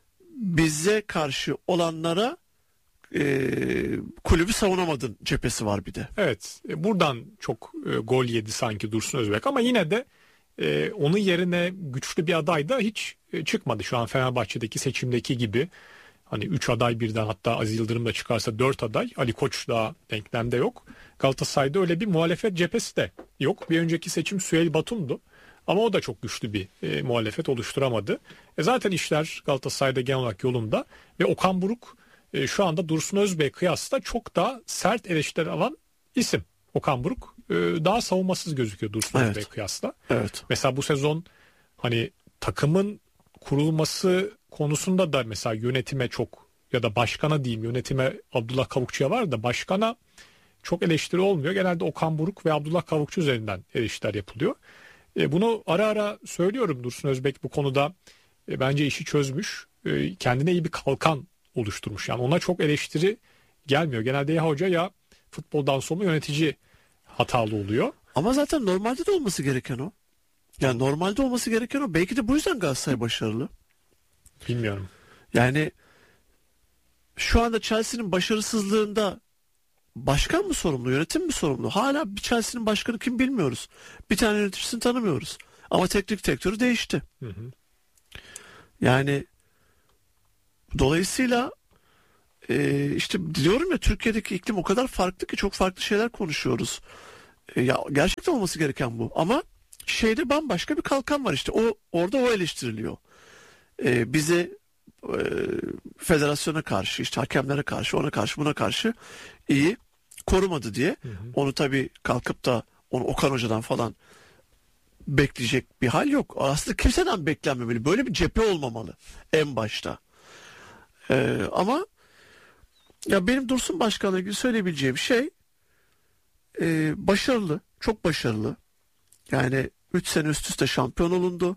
Bize karşı olanlara e, kulübü savunamadın cephesi var bir de. Evet, e, buradan çok e, gol yedi sanki Dursun Özbek ama yine de e, onun yerine güçlü bir aday da hiç e, çıkmadı. Şu an Fenerbahçe'deki seçimdeki gibi hani üç aday birden, hatta Aziz Yıldırım da çıkarsa dört aday, Ali Koç daha denklemde yok. Galatasaray'da öyle bir muhalefet cephesi de yok. Bir önceki seçim Süheyl Batum'du. Ama o da çok güçlü bir e, muhalefet oluşturamadı. E, zaten işler Galatasaray'da genel olarak yolunda ve Okan Buruk e, şu anda Dursun Özbek kıyasla çok daha sert eleştiri alan isim. Okan Buruk e, daha savunmasız gözüküyor Dursun Evet. Özbek kıyasla. Evet. Mesela bu sezon hani takımın kurulması konusunda da mesela yönetime çok, ya da başkana diyeyim, yönetime Abdullah Kavukçu'ya var da başkana çok eleştiri olmuyor. Genelde Okan Buruk ve Abdullah Kavukçu üzerinden eleştiriler yapılıyor. E, bunu ara ara söylüyorum. Dursun Özbek bu konuda e, bence işi çözmüş. E, kendine iyi bir kalkan oluşturmuş. Yani ona çok eleştiri gelmiyor. Genelde ya hoca ya futboldan sonra yönetici hatalı oluyor. Ama zaten normalde de olması gereken o. Yani normalde olması gereken o. Belki de bu yüzden Galatasaray başarılı. Bilmiyorum. Yani şu anda Chelsea'nin başarısızlığında başkan mı sorumlu, yönetim mi sorumlu? Hala bir Chelsea'nin başkanı kim bilmiyoruz. Bir tane yöneticisini tanımıyoruz. Ama teknik direktörü değişti. Hı hı. Yani dolayısıyla e, işte diyorum ya, Türkiye'deki iklim o kadar farklı ki çok farklı şeyler konuşuyoruz. E, ya gerçekten olması gereken bu. Ama şeyde bambaşka bir kalkan var işte. O orada o eleştiriliyor. E, bize e, federasyona karşı, işte hakemlere karşı, ona karşı, buna karşı iyi korumadı diye. Hı hı. Onu tabii kalkıp da onu Okan Hoca'dan falan bekleyecek bir hal yok. Aslında kimseden beklenmemeli. Böyle bir cephe olmamalı en başta. Ee, ama ya benim Dursun Başkan'la ilgili söyleyebileceğim şey e, başarılı. Çok başarılı. Yani üç sene üst üste şampiyon olundu.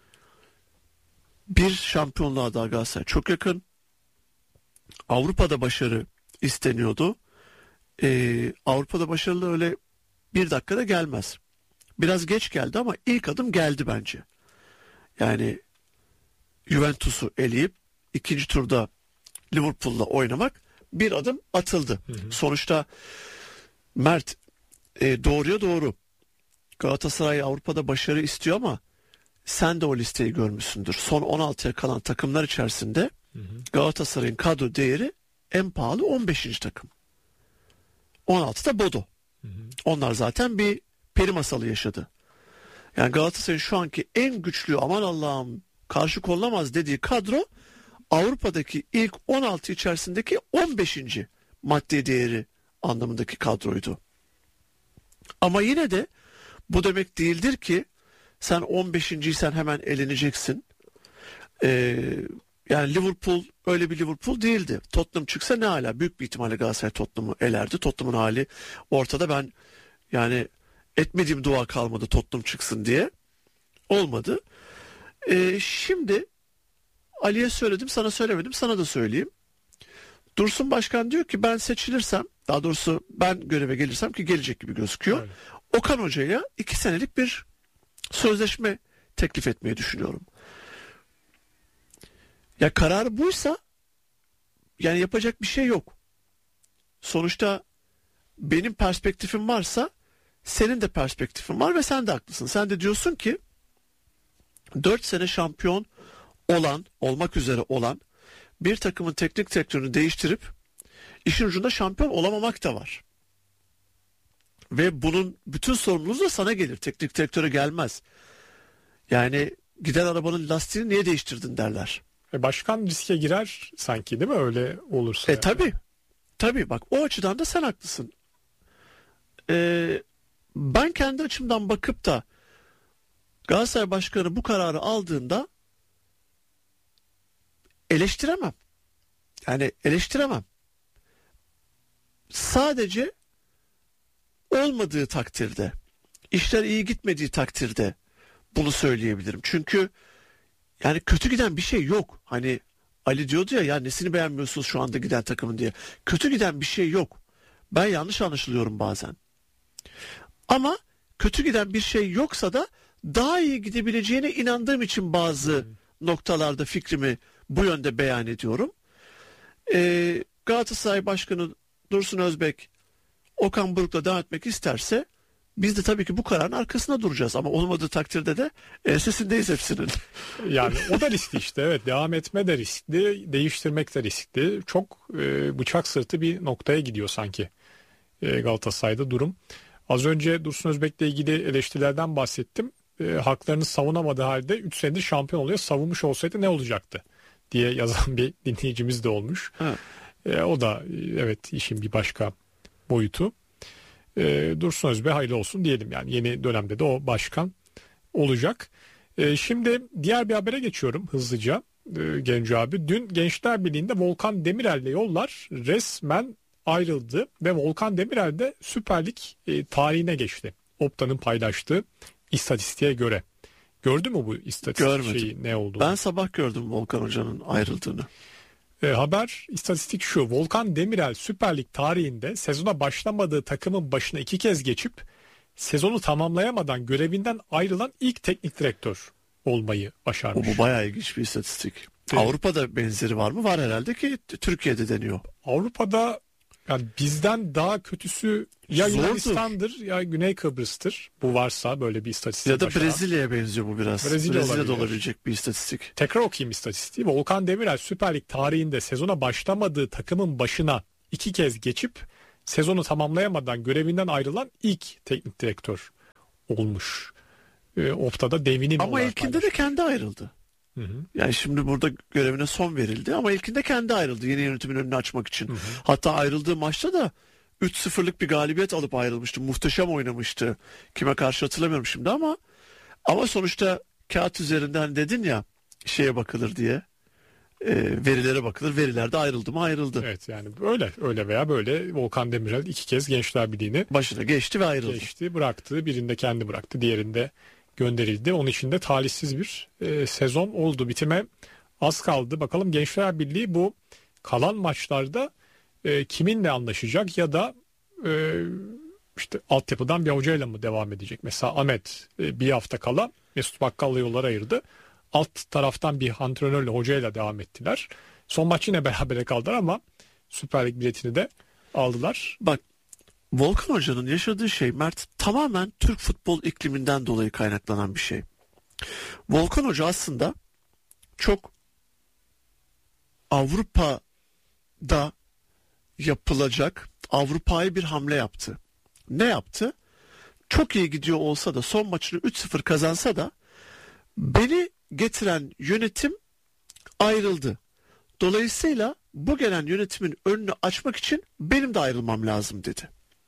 Bir şampiyonluğa daha Galatasaray çok yakın. Avrupa'da başarı isteniyordu. Ee, Avrupa'da başarılı öyle bir dakikada gelmez. Biraz geç geldi ama ilk adım geldi bence. Yani Juventus'u eleyip ikinci turda Liverpool'la oynamak bir adım atıldı. Hı hı. Sonuçta Mert e, doğruya doğru. Galatasaray Avrupa'da başarı istiyor ama sen de o listeyi görmüşsündür. Son on altıya kalan takımlar içerisinde hı hı. Galatasaray'ın kadro değeri en pahalı on beşinci takım. on altıda Bodo. Hı hı. Onlar zaten bir peri masalı yaşadı. Yani Galatasaray'ın şu anki en güçlü, aman Allah'ım karşı konulamaz dediği kadro Avrupa'daki ilk on altı içerisindeki on beşinci maddi değeri anlamındaki kadroydu. Ama yine de bu demek değildir ki sen on beşinciysen hemen eleneceksin. Ee, yani Liverpool öyle bir Liverpool değildi. Tottenham çıksa ne hala? Büyük bir ihtimalle Galatasaray Tottenham'ı elerdi. Tottenham'ın hali ortada. Ben yani etmediğim dua kalmadı Tottenham çıksın diye. Olmadı. Ee, şimdi Ali'ye söyledim, sana söylemedim, sana da söyleyeyim. Dursun Başkan diyor ki ben seçilirsem, daha doğrusu ben göreve gelirsem, ki gelecek gibi gözüküyor. Evet. Okan Hoca'ya iki senelik bir sözleşme teklif etmeyi düşünüyorum. Ya karar buysa yani yapacak bir şey yok. Sonuçta benim perspektifim varsa senin de perspektifin var ve sen de haklısın. Sen de diyorsun ki dört sene şampiyon olan, olmak üzere olan bir takımın teknik direktörünü değiştirip işin ucunda şampiyon olamamak da var. Ve bunun bütün sorumluluğu da sana gelir. Teknik direktöre gelmez. Yani gider arabanın lastiğini niye değiştirdin derler. E başkan riske girer sanki, değil mi öyle olursa? E yani. tabii. Tabii bak, o açıdan da sen haklısın. E, ben kendi açımdan bakıp da Galatasaray Başkanı bu kararı aldığında eleştiremem. Yani eleştiremem. Sadece olmadığı takdirde, işler iyi gitmediği takdirde bunu söyleyebilirim. Çünkü yani kötü giden bir şey yok. Hani Ali diyordu ya, ya nesini beğenmiyorsunuz şu anda giden takımın diye. Kötü giden bir şey yok. Ben yanlış anlaşılıyorum bazen. Ama kötü giden bir şey yoksa da daha iyi gidebileceğine inandığım için bazı hmm. noktalarda fikrimi bu yönde beyan ediyorum. Ee, Galatasaray Başkanı Dursun Özbek Okan Buruk'la devam etmek isterse biz de tabii ki bu kararın arkasında duracağız. Ama olmadığı takdirde de ensesindeyiz hepsinin. Yani o da riskli işte, evet, devam etme de riskli, değiştirmek de riskli. Çok e, bıçak sırtı bir noktaya gidiyor sanki e, Galatasaray'da durum. Az önce Dursun Özbek'le ilgili eleştirilerden bahsettim. E, haklarını savunamadığı halde üç senedir şampiyon oluyor. Savunmuş olsaydı ne olacaktı diye yazan bir dinleyicimiz de olmuş. E, o da evet işin bir başka boyutu. E, Dursun Özbek hayırlı olsun diyelim, yani yeni dönemde de o başkan olacak. E, şimdi diğer bir habere geçiyorum hızlıca e, Genco abi. Dün Gençler Birliği'nde Volkan Demirel'le yollar resmen ayrıldı ve Volkan Demirel de Süper Lig e, tarihine geçti. Opta'nın paylaştığı istatistiğe göre. Gördü mü bu istatistik şeyi, ne olduğunu? Ben sabah gördüm Volkan Hoca'nın ayrıldığını. E, haber, istatistik şu: Volkan Demirel Süper Lig tarihinde sezona başlamadığı takımın başına iki kez geçip sezonu tamamlayamadan görevinden ayrılan ilk teknik direktör olmayı başarmış. O, bu bayağı ilginç bir istatistik. Avrupa'da benzeri var mı? Var herhalde ki Türkiye'de deniyor. Avrupa'da yani bizden daha kötüsü ya Zordur. Yunanistan'dır ya Güney Kıbrıs'tır. Bu varsa böyle bir istatistik. Ya da aşağı. Brezilya'ya benziyor bu biraz. Brezilya Brezilya'da olabilir. olabilecek bir istatistik. Tekrar okuyayım istatistiği. Volkan Demirel Süper Lig tarihinde sezona başlamadığı takımın başına iki kez geçip sezonu tamamlayamadan görevinden ayrılan ilk teknik direktör olmuş. E, Opta'da devinim Ama olarak ilkinde de paylaşmış. kendi ayrıldı. Hı hı. Yani şimdi burada görevine son verildi ama ilkinde kendi ayrıldı yeni yönetimin önünü açmak için. Hı hı. Hatta ayrıldığı maçta da üç sıfırlık bir galibiyet alıp ayrılmıştı. Muhteşem oynamıştı. Kime karşı hatırlamıyorum şimdi ama ama sonuçta kağıt üzerinden dedin ya şeye bakılır diye. E, verilere bakılır. Verilerde ayrıldı mı ayrıldı. Evet yani öyle öyle veya böyle Volkan Demirel iki kez Gençler Birliği'ni Başına geçti ve ayrıldı. geçti, bıraktı. Birinde kendi bıraktı, diğerinde gönderildi. Onun için de talihsiz bir e, sezon oldu. Bitime az kaldı. Bakalım Gençler Birliği bu kalan maçlarda e, kiminle anlaşacak ya da e, işte altyapıdan bir hocayla mı devam edecek? Mesela Ahmet e, bir hafta kala Mesut Bakkal'la yollar ayırdı. Alt taraftan bir antrenörle, hocayla devam ettiler. Son maç yine berabere kaldılar ama Süper Lig biletini de aldılar. Bak Volkan Hoca'nın yaşadığı şey Mert tamamen Türk futbol ikliminden dolayı kaynaklanan bir şey. Volkan Hoca aslında çok Avrupa'da yapılacak Avrupa'ya bir hamle yaptı. Ne yaptı? Çok iyi gidiyor olsa da son maçını üç sıfır kazansa da beni getiren yönetim ayrıldı. Dolayısıyla bu gelen yönetimin önünü açmak için benim de ayrılmam lazım dedi.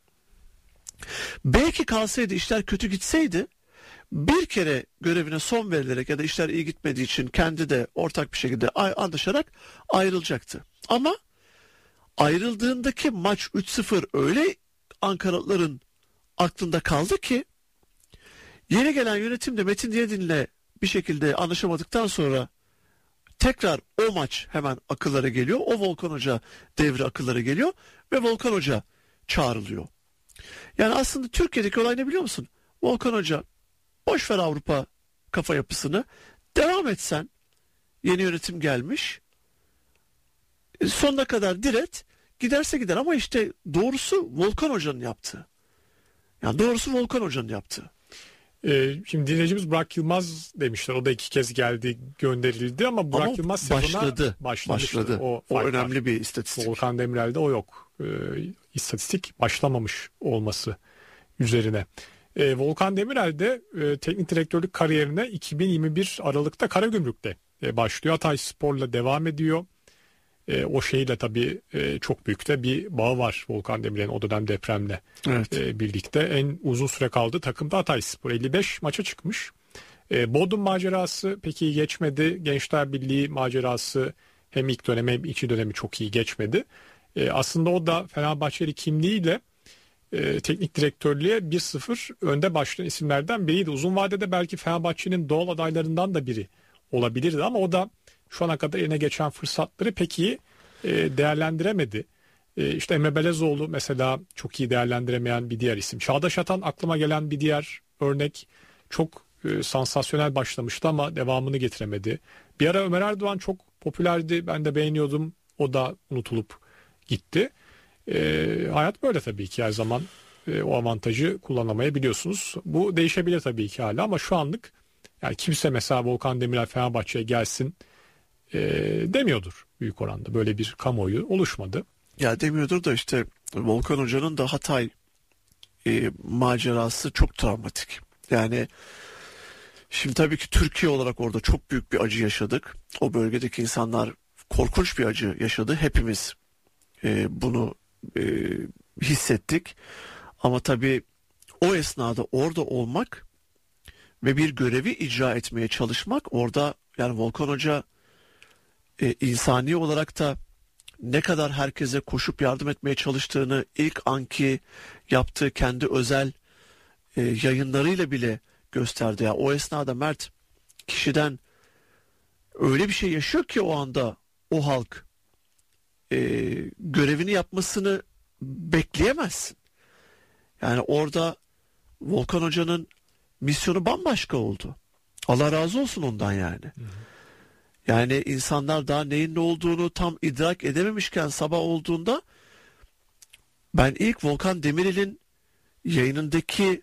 Belki kalsaydı işler kötü gitseydi bir kere görevine son verilerek ya da işler iyi gitmediği için kendi de ortak bir şekilde anlaşarak ayrılacaktı. Ama ayrıldığındaki maç üç sıfır öyle Ankaralıların aklında kaldı ki yeni gelen yönetim de Metin Diyadin'le bir şekilde anlaşamadıktan sonra tekrar o maç hemen akıllara geliyor. O Volkan Hoca devri akıllara geliyor ve Volkan Hoca çağrılıyor. Yani aslında Türkiye'deki olay ne biliyor musun? Volkan Hoca boş ver Avrupa kafa yapısını. Devam etsen yeni yönetim gelmiş. Sonuna kadar diret. Giderse gider ama işte doğrusu Volkan Hoca'nın yaptığı. Yani doğrusu Volkan Hoca'nın yaptığı. Ee, şimdi dinleyicimiz Burak Yılmaz demişler. O da iki kez geldi, gönderildi ama Burak ama Yılmaz sezona başladı. başlamıştı. Başladı. O, O fark önemli var. bir istatistik. Volkan Demirel'de o yok. Ee, istatistik başlamamış olması üzerine. Ee, Volkan Demirel de e, teknik direktörlük kariyerine iki bin yirmi bir Aralık'ta Karagümrük'te e, başlıyor. Hatayspor'la devam ediyor. E, o şeyle tabii e, çok büyük de bir bağı var Volkan Demirel'in o dönem depremle Evet. e, birlikte. En uzun süre kaldığı takımda Hatayspor. elli beş maça çıkmış. E, Bodrum macerası pek iyi geçmedi. Gençler Birliği macerası hem ilk dönemi hem iki dönemi çok iyi geçmedi. E, aslında o da Fenerbahçeli kimliğiyle e, teknik direktörlüğe bir sıfır önde başlayan isimlerden biriydi. Uzun vadede belki Fenerbahçe'nin doğal adaylarından da biri olabilirdi ama o da şu ana kadar eline geçen fırsatları pek iyi e, değerlendiremedi. E, işte Emre Belezoğlu mesela çok iyi değerlendiremeyen bir diğer isim. Çağdaş Atan aklıma gelen bir diğer örnek. Çok e, sansasyonel başlamıştı ama devamını getiremedi. Bir ara Ömer Erdoğan çok popülerdi. Ben de beğeniyordum. O da unutulup gitti. E, hayat böyle tabii ki her zaman e, o avantajı kullanamayabiliyorsunuz. Bu değişebilir tabii ki hala ama şu anlık yani kimse mesela Volkan Demirel Fenerbahçe'ye gelsin e, demiyordur büyük oranda. Böyle bir kamuoyu oluşmadı. Ya demiyordur da işte Volkan Hoca'nın da Hatay e, macerası çok travmatik. Yani şimdi tabii ki Türkiye olarak orada çok büyük bir acı yaşadık. O bölgedeki insanlar korkunç bir acı yaşadı. Hepimiz e, bunu e, hissettik. Ama tabii o esnada orada olmak ve bir görevi icra etmeye çalışmak orada yani Volkan Hoca e, insani olarak da ne kadar herkese koşup yardım etmeye çalıştığını ilk anki yaptığı kendi özel e, yayınlarıyla bile gösterdi. Ya o esnada Mert kişiden öyle bir şey yaşıyor ki o anda o halk e, görevini yapmasını bekleyemezsin. Yani orada Volkan Hoca'nın misyonu bambaşka oldu. Allah razı olsun ondan yani. Hı hı. Yani insanlar daha neyin ne olduğunu tam idrak edememişken sabah olduğunda ben ilk Volkan Demirel'in yayınındaki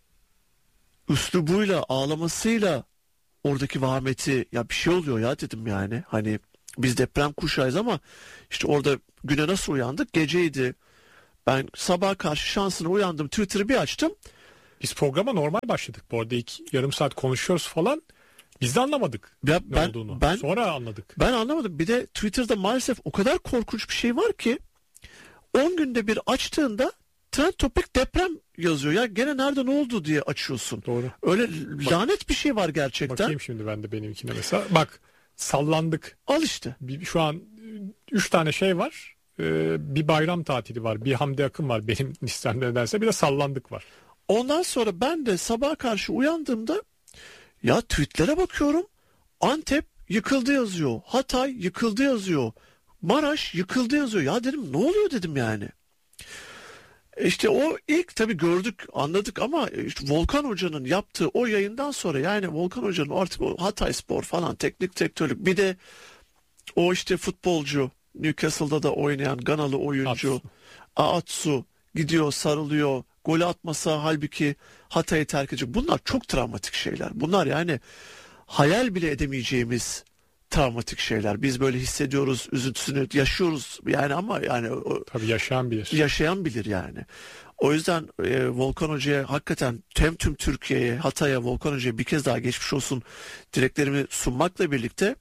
üslubuyla, ağlamasıyla oradaki vahameti, ya bir şey oluyor ya dedim yani. Hani biz deprem kuşağıyız ama işte orada güne nasıl uyandık? Geceydi. Ben sabaha karşı şansına uyandım. Twitter'ı bir açtım. Biz programa normal başladık. Bu arada ilk yarım saat konuşuyoruz falan. Biz de anlamadık Ya ne ben, olduğunu. Ben, Sonra anladık. Ben anlamadım. Bir de Twitter'da maalesef o kadar korkunç bir şey var ki on günde bir açtığında trend topic deprem yazıyor. Ya gene nerede ne oldu diye açıyorsun. Doğru. Öyle lanet bir şey var gerçekten. Bakayım şimdi ben de benimkine mesela. Bak, sallandık. Al işte. Bir, şu an üç tane şey var. Ee, bir bayram tatili var. Bir Hamdi Akın var benim listemde nedense. Bir de sallandık var. Ondan sonra ben de sabaha karşı uyandığımda ya tweetlere bakıyorum. Antep yıkıldı yazıyor. Hatay yıkıldı yazıyor. Maraş yıkıldı yazıyor. Ya dedim ne oluyor dedim yani. İşte o ilk tabii gördük, anladık ama işte Volkan Hoca'nın yaptığı o yayından sonra, yani Volkan Hoca'nın artık o Hatayspor falan teknik direktörlük, bir de o işte futbolcu Newcastle'da da oynayan Ganalı oyuncu Atsu. Atsu gidiyor, sarılıyor, golü atmasa halbuki Hatay'ı terk edecek. Bunlar çok travmatik şeyler. Bunlar yani hayal bile edemeyeceğimiz travmatik şeyler. Biz böyle hissediyoruz, üzüntüsünü yaşıyoruz yani, ama yani o, Tabii yaşayan bilir. yaşayan bilir yani. O yüzden e, Volkan Hoca'ya hakikaten hem tüm Türkiye'ye, Hatay'a, Volkan Hoca'ya bir kez daha geçmiş olsun dileklerimi sunmakla birlikte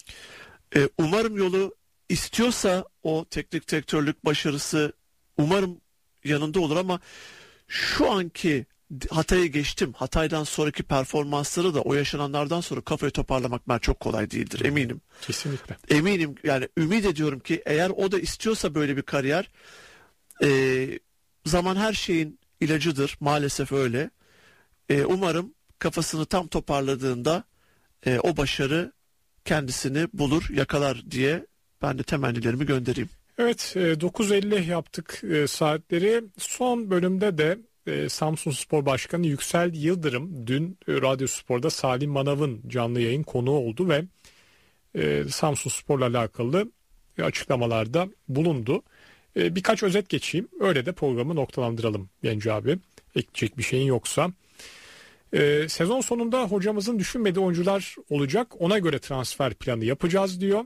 e, umarım yolu istiyorsa o teknik direktörlük başarısı umarım yanında olur, ama şu anki Hatay'ı geçtim. Hatay'dan sonraki performansları da o yaşananlardan sonra kafayı toparlamak ben çok kolay değildir, eminim. Kesinlikle. Eminim yani, ümit ediyorum ki eğer o da istiyorsa böyle bir kariyer, e, zaman her şeyin ilacıdır, maalesef öyle. E, umarım kafasını tam toparladığında e, o başarı kendisini bulur, yakalar diye ben de temennilerimi göndereyim. Evet, e, dokuz elli yaptık e, saatleri. Son bölümde de e, Samsunspor Başkanı Yüksel Yıldırım dün e, Radyo Spor'da Salim Manav'ın canlı yayın konuğu oldu ve e, Samsunspor'la alakalı e, açıklamalarda bulundu. E, birkaç özet geçeyim. Öyle de programı noktalandıralım Genco abi. Ekleyecek bir şeyin yoksa. E, sezon sonunda hocamızın düşünmediği oyuncular olacak. Ona göre transfer planı yapacağız diyor.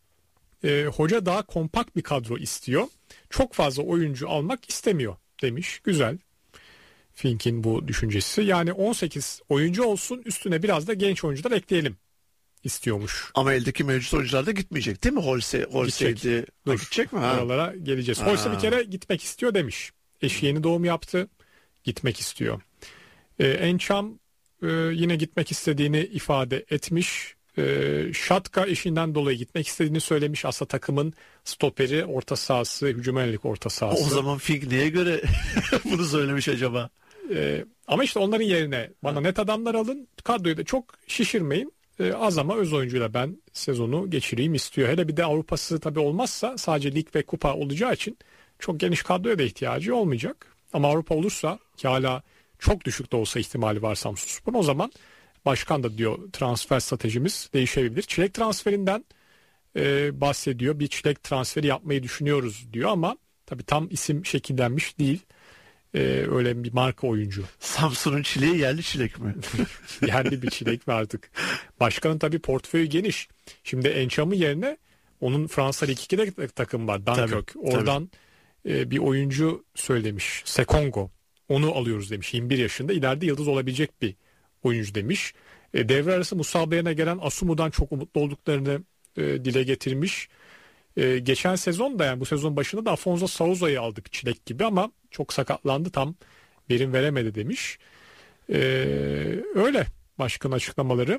E, hoca daha kompakt bir kadro istiyor. Çok fazla oyuncu almak istemiyor demiş. Güzel. Fink'in bu düşüncesi. Yani on sekiz oyuncu olsun, üstüne biraz da genç oyuncular ekleyelim istiyormuş. Ama eldeki mevcut oyuncular da gitmeyecek değil mi? Holse, Holse'ydi. Dur. Gidecek mi? Ha? Oralara geleceğiz. Ha. Holse bir kere gitmek istiyor demiş. Eşi yeni doğum yaptı. Gitmek istiyor. Ee, Ençam e, yine gitmek istediğini ifade etmiş. Ee, Şatka eşinden dolayı gitmek istediğini söylemiş. Aslında takımın stoperi, orta sahası, hücum yönelik orta sahası. O zaman Fink neye göre bunu söylemiş acaba? Ee, ama işte onların yerine bana net adamlar alın. Kadroyu da çok şişirmeyin. Ee, az ama öz oyuncuyla ben sezonu geçireyim istiyor. Hele bir de Avrupa'sı tabii olmazsa, sadece lig ve kupa olacağı için çok geniş kadroya da ihtiyacı olmayacak. Ama Avrupa olursa, ki hala çok düşük de olsa ihtimali var Samsunspor'un, o zaman başkan da diyor transfer stratejimiz değişebilir. Çilek transferinden e, bahsediyor. Bir çilek transferi yapmayı düşünüyoruz diyor ama tabii tam isim şekillenmiş değil. E, öyle bir marka oyuncu. Samsun'un çileği yerli çilek mi? Yerli bir çilek mi artık? Başkanın tabii portföyü geniş. Şimdi Ençam'ın yerine onun Fransa Lig ikide takım var. Dunkirk. Tabii, Oradan e, bir oyuncu söylemiş. Sekongo. Onu alıyoruz demiş. yirmi bir yaşında, ileride yıldız olabilecek bir oyuncu demiş. E, devre arası Musabe'ye gelen Asumu'dan çok umutlu olduklarını e, dile getirmiş. E, geçen sezon da, yani bu sezon başında da Afonso Sauza'yı aldık çilek gibi ama çok sakatlandı, tam verim veremedi demiş. E, öyle başkan açıklamaları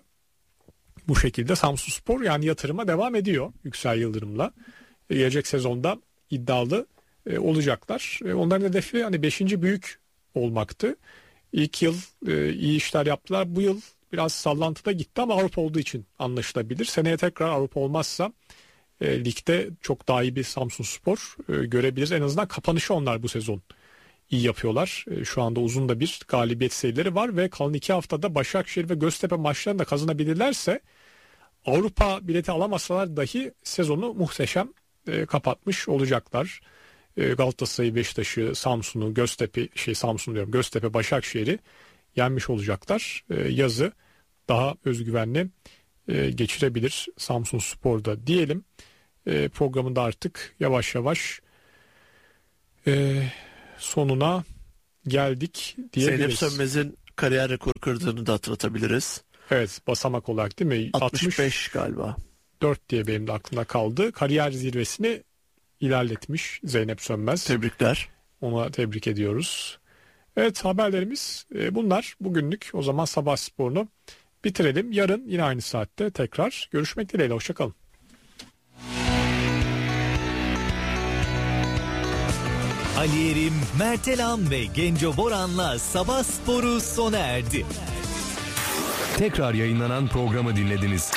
bu şekilde. Samsunspor yani yatırıma devam ediyor Yüksel Yıldırım'la. E, gelecek sezonda iddialı e, olacaklar. E, onların hedefi hani beşinci büyük olmaktı. İlk yıl e, iyi işler yaptılar. Bu yıl biraz sallantıda gitti ama Avrupa olduğu için anlaşılabilir. Seneye tekrar Avrupa olmazsa e, ligde çok daha iyi bir Samsunspor e, görebiliriz. En azından kapanışı onlar bu sezon iyi yapıyorlar. E, şu anda uzun da bir galibiyet serileri var ve kalan iki haftada Başakşehir ve Göztepe maçlarını da kazanabilirlerse Avrupa bileti alamasalar dahi sezonu muhteşem e, kapatmış olacaklar. E, Galatasaray'ı, Beşiktaş'ı, Samsun'u, Göztepe, şey Samsun diyorum, Göztepe, Başakşehir'i yenmiş olacaklar. E, yazı daha özgüvenli e, geçirebilir Samsunspor'da diyelim. E, programında artık yavaş yavaş e, sonuna geldik diyebiliriz. Zeynep Sönmez'in kariyer rekoru kırdığını da hatırlatabiliriz. Evet, basamak olarak değil mi? altmış beş galiba. dört diye benim de aklımda kaldı. Kariyer zirvesini ilerletmiş Zeynep Sönmez. Tebrikler. Ona tebrik ediyoruz. Evet, haberlerimiz bunlar. Bugünlük o zaman sabah sporunu bitirelim. Yarın yine aynı saatte tekrar görüşmek dileğiyle. Hoşçakalın. Ali Erim, Mert Elam ve Genco Boran'la Sabah Sporu sona erdi. Tekrar yayınlanan programı dinlediniz.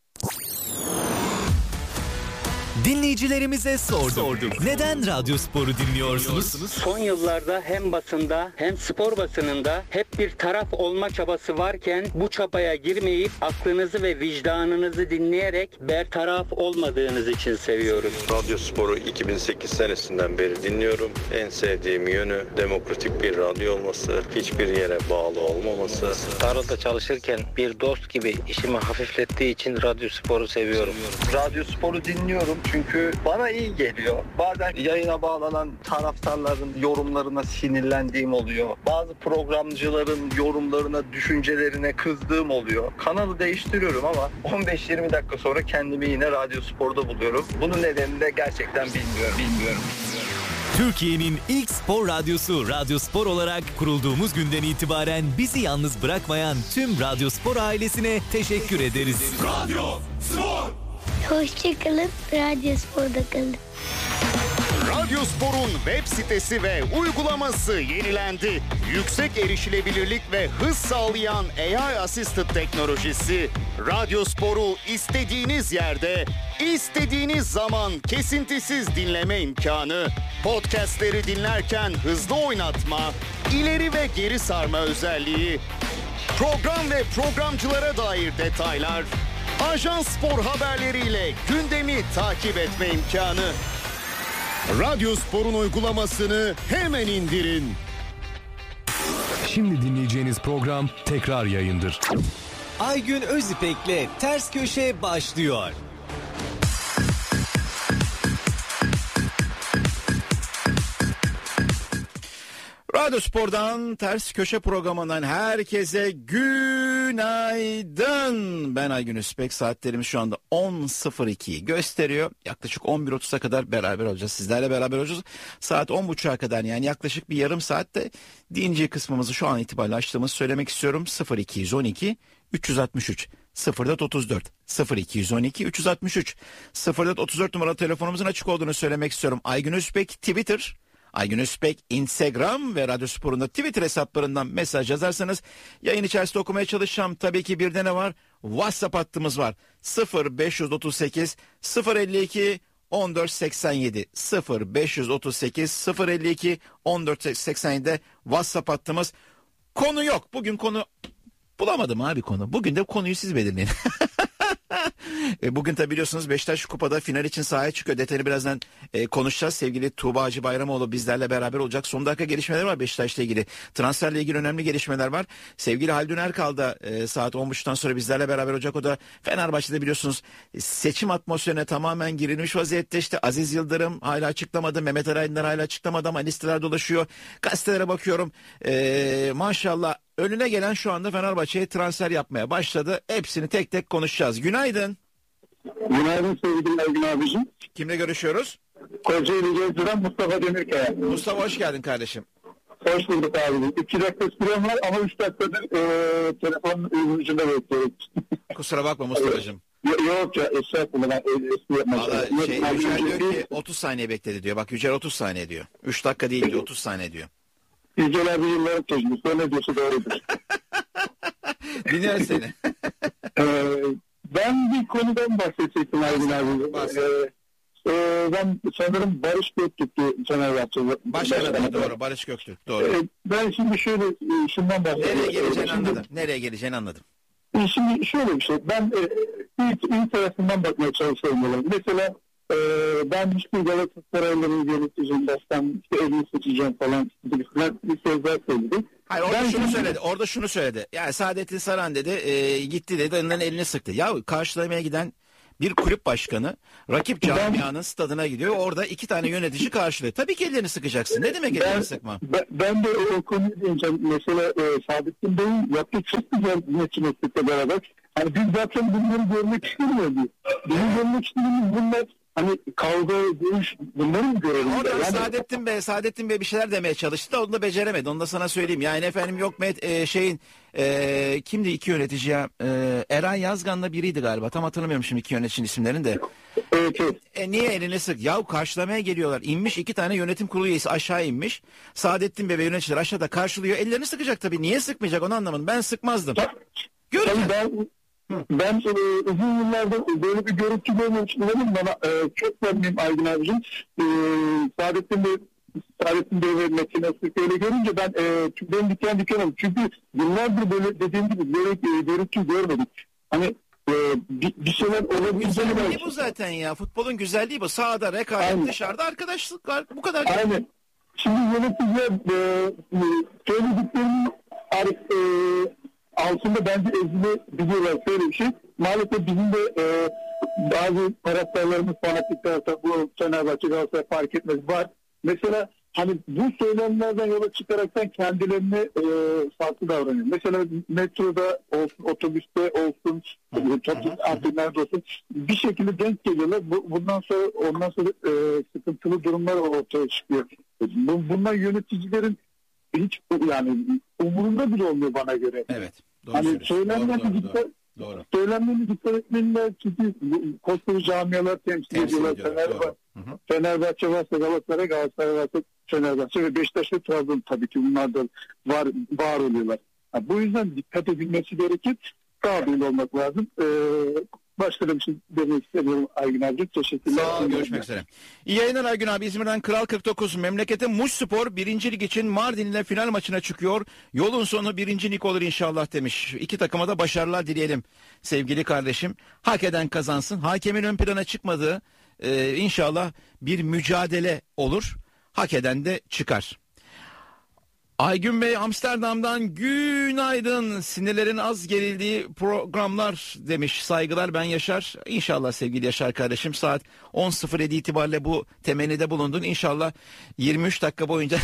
Dinleyicilerimize sorduk. sorduk. Neden Radyo Sporu dinliyorsunuz? Son yıllarda hem basında hem spor basınında hep bir taraf olma çabası varken bu çabaya girmeyip aklınızı ve vicdanınızı dinleyerek bertaraf olmadığınız için seviyoruz. Radyo Sporu iki bin sekiz senesinden beri dinliyorum. En sevdiğim yönü demokratik bir radyo olması, hiçbir yere bağlı olmaması. Tarlada çalışırken bir dost gibi işimi hafiflettiği için Radyo Sporu seviyorum. Radyo Sporu dinliyorum çünkü bana iyi geliyor. Bazen yayına bağlanan taraftarların yorumlarına sinirlendiğim oluyor. Bazı programcıların yorumlarına, düşüncelerine kızdığım oluyor. Kanalı değiştiriyorum ama on beş yirmi dakika sonra kendimi yine Radyo Spor'da buluyorum. Bunun nedenini de gerçekten bilmiyorum. Bilmiyorum. Türkiye'nin ilk spor radyosu Radyo Spor olarak kurulduğumuz günden itibaren bizi yalnız bırakmayan tüm Radyo Spor ailesine teşekkür ederiz. Radyo Spor! Hoşçakalın, Radyo Spor'da kalın. Radyo Spor'un web sitesi ve uygulaması yenilendi. Yüksek erişilebilirlik ve hız sağlayan A I Assisted teknolojisi Radyo Spor'u istediğiniz yerde, istediğiniz zaman kesintisiz dinleme imkanı, podcastleri dinlerken hızlı oynatma, ileri ve geri sarma özelliği, program ve programcılara dair detaylar, Ajans Spor haberleriyle gündemi takip etme imkanı. Radyo Spor'un uygulamasını hemen indirin. Şimdi dinleyeceğiniz program tekrar yayındır. Aygün Özipek'le Ters Köşe başlıyor. Radyo Spor'dan Ters Köşe programından herkese günaydın. Ben Aygün Özipek. Saatlerimiz şu anda on sıfır ikiyi gösteriyor. Yaklaşık on bir otuza kadar beraber olacağız. Sizlerle beraber olacağız. Saat on buçuğa kadar, yani yaklaşık bir yarım saatte D J kısmımızı şu an itibariyle açtığımızı söylemek istiyorum. sıfır iki on iki üç yüz altmış üç sıfır dört otuz dört sıfır iki on iki üç yüz altmış üç sıfır dört otuz dört numaralı telefonumuzun açık olduğunu söylemek istiyorum. Aygün Özipek Twitter, Aygün Özpek Instagram ve Radyo Spor'un da Twitter hesaplarından mesaj yazarsanız yayın içerisinde okumaya çalışacağım. Tabii ki bir de ne var? WhatsApp hattımız var. sıfır beş otuz sekiz sıfır elli iki on dört seksen yedi sıfır beş otuz sekiz sıfır elli iki on dört seksen yedi WhatsApp hattımız. Konu yok. Bugün konu bulamadım abi konu. Bugün de konuyu siz belirleyin. Bugün tabi biliyorsunuz Beşiktaş Kupa'da final için sahaya çıkıyor. Detayını birazdan e, konuşacağız. Sevgili Tuğba Hacı Bayramoğlu bizlerle beraber olacak. Son dakika gelişmeler var Beşiktaş'la ilgili. Transferle ilgili önemli gelişmeler var. Sevgili Haldun Erkal da e, saat on buçuktan sonra bizlerle beraber olacak. O da Fenerbahçe'de biliyorsunuz seçim atmosferine tamamen girilmiş vaziyette. İşte Aziz Yıldırım hala açıklamadı. Mehmet Ali Aydınlar hala açıklamadı ama listeler dolaşıyor. Gazetelere bakıyorum. E, maşallah. Önüne gelen şu anda Fenerbahçe'ye transfer yapmaya başladı. Hepsini tek tek konuşacağız. Günaydın. Günaydın sevgili Aygün abicim. Kimle görüşüyoruz? Kocaeli Gezdiren Mustafa Demirkaya. Mustafa hoş geldin kardeşim. Hoş bulduk abicim. İki dakika sürem var ama üç dakikadır e, telefonun ucunda bekliyorum. Kusura bakma Mustafa'cığım. Yok ya estağfurullah. Ben espri yapmak Valla şey, Yücel diyor ki otuz saniye bekledi diyor. Bak Yücel otuz saniye diyor. üç dakika değil diyor, otuz saniye diyor. Yücel abi yılların tecrübesi. O ne diyorsa doğrudur. Dinliyorum seni. ee, ben bir konudan bahsedecektim Aygün abi. Ee, e, ben sanırım Barış Göktürk'tü Fenerbahçe'de. Başkanı doğru, Barış Göktürk doğru. Ee, ben şimdi şöyle şundan bahsedeyim. Nereye geleceğini şimdi, anladım. Nereye geleceğini anladım. Şimdi şöyle bir şey. Ben e, ilk, ilk tarafından bakmaya çalışıyorum. Yani. Mesela e, ben hiçbir Galatasaraylı'nın yöneticim baştan işte elini seçeceğim falan gibisinden bir sözler söyledi. Hayır orada ben şunu şimdi... söyledi. Orada şunu söyledi. Yani Saadettin Saran dedi e, gitti dedi onların elini sıktı. Ya karşılamaya giden bir kulüp başkanı rakip camianın stadına gidiyor. Orada iki tane yönetici karşılıyor. Tabii ki ellerini sıkacaksın. Ne demek ellerini sıkma? Ben, ben de o konuyu diyeceğim. Mesela e, Saadettin Bey'in yaptığı çok güzel yönetim ettikle beraber. Hani biz zaten bunları görmek istemiyoruz. Bizim görmek istediğimiz bunlar hani kavga, dövüş bunları mı görelim? Orada yani... Saadettin Bey, Saadettin Bey bir şeyler demeye çalıştı da onu da beceremedi. Onu da sana söyleyeyim. Yani efendim yok Met e, şeyin e, kimdi iki yönetici ya? E, Eren Yazgan'la biriydi galiba. Tam hatırlamıyorum şimdi iki yöneticinin isimlerini de. Evet, evet. E, niye elini sık? Yahu karşılamaya geliyorlar. İnmiş iki tane yönetim kurulu üyesi aşağı inmiş. Saadettin Bey ve yöneticiler aşağıda karşılıyor. Ellerini sıkacak tabii. Niye sıkmayacak onu anlamadım. Ben sıkmazdım. Göreceğim. Ben, ben e, uzun yıllardır böyle bir görüntü görmemiştim. Bana e, çok memnunum Aydın abicim. E, Saadettin Bey Saadettin Bey ve Metin Öztürk öyle görünce ben e, ben diken diken oldum. Çünkü yıllardır böyle dediğim gibi böyle e, görüntü görmedik. Hani e, bir, bir şeyler olabileceğini... Güzelliği bu zaten ya. Futbolun güzelliği bu. Sahada rekabet, aynen. Dışarıda arkadaşlık var. Bu kadar. Aynen. Şimdi yöneticiler e, söylediklerinin e, altında bence ezilebiliyorlar. Şöyle bir şey. Maalesef bizim de e, bazı taraftarlarımız, fanatik taraftar, bu Fenerbahçe, Galatasaray fark etmez var. Mesela hani bu söylemlerden yola çıkaraktan kendilerine e, farklı davranıyor. Mesela metroda olsun, otobüste olsun, artık nerede olsun bir şekilde denk geliyorlar. Bu, bundan sonra ondan sonra e, sıkıntılı durumlar ortaya çıkıyor. Bu, bunlar yöneticilerin hiç yani umurunda bile olmuyor bana göre. Evet. Doğru hani söylemlerine dikkat, doğru. söylemlerine dikkat etmeliler çünkü koskoca camialar temsil, temsil ediyorlar. Fenerbahçe, Fenerbahçe varsa Galatasaray, Galatasaray varsa Fenerbahçe ve Beşiktaş ve Trabzon tabii ki bunlar da var, var oluyorlar. Yani bu yüzden dikkat edilmesi gerekir. Sağduyulu olmak lazım. Ee, Başka da bir şey demek istemiyorum Aygün abi. Teşekkürler. Sağ ol, görüşmek üzere. İyi yayınlar Aygün abi. İzmir'den Kral kırk dokuz. Memlekete Muşspor birinci lig için Mardin'le final maçına çıkıyor. Yolun sonu birinci lig olur inşallah demiş. İki takıma da başarılar dileyelim sevgili kardeşim. Hak eden kazansın. Hakemin ön plana çıkmadığı e, inşallah bir mücadele olur. Hak eden de çıkar. Aygün Bey Amsterdam'dan günaydın. Sinirlerin az gerildiği programlar demiş. Saygılar ben Yaşar. İnşallah sevgili Yaşar kardeşim saat on sıfır yedi itibariyle bu temennide bulundun. İnşallah yirmi üç dakika boyunca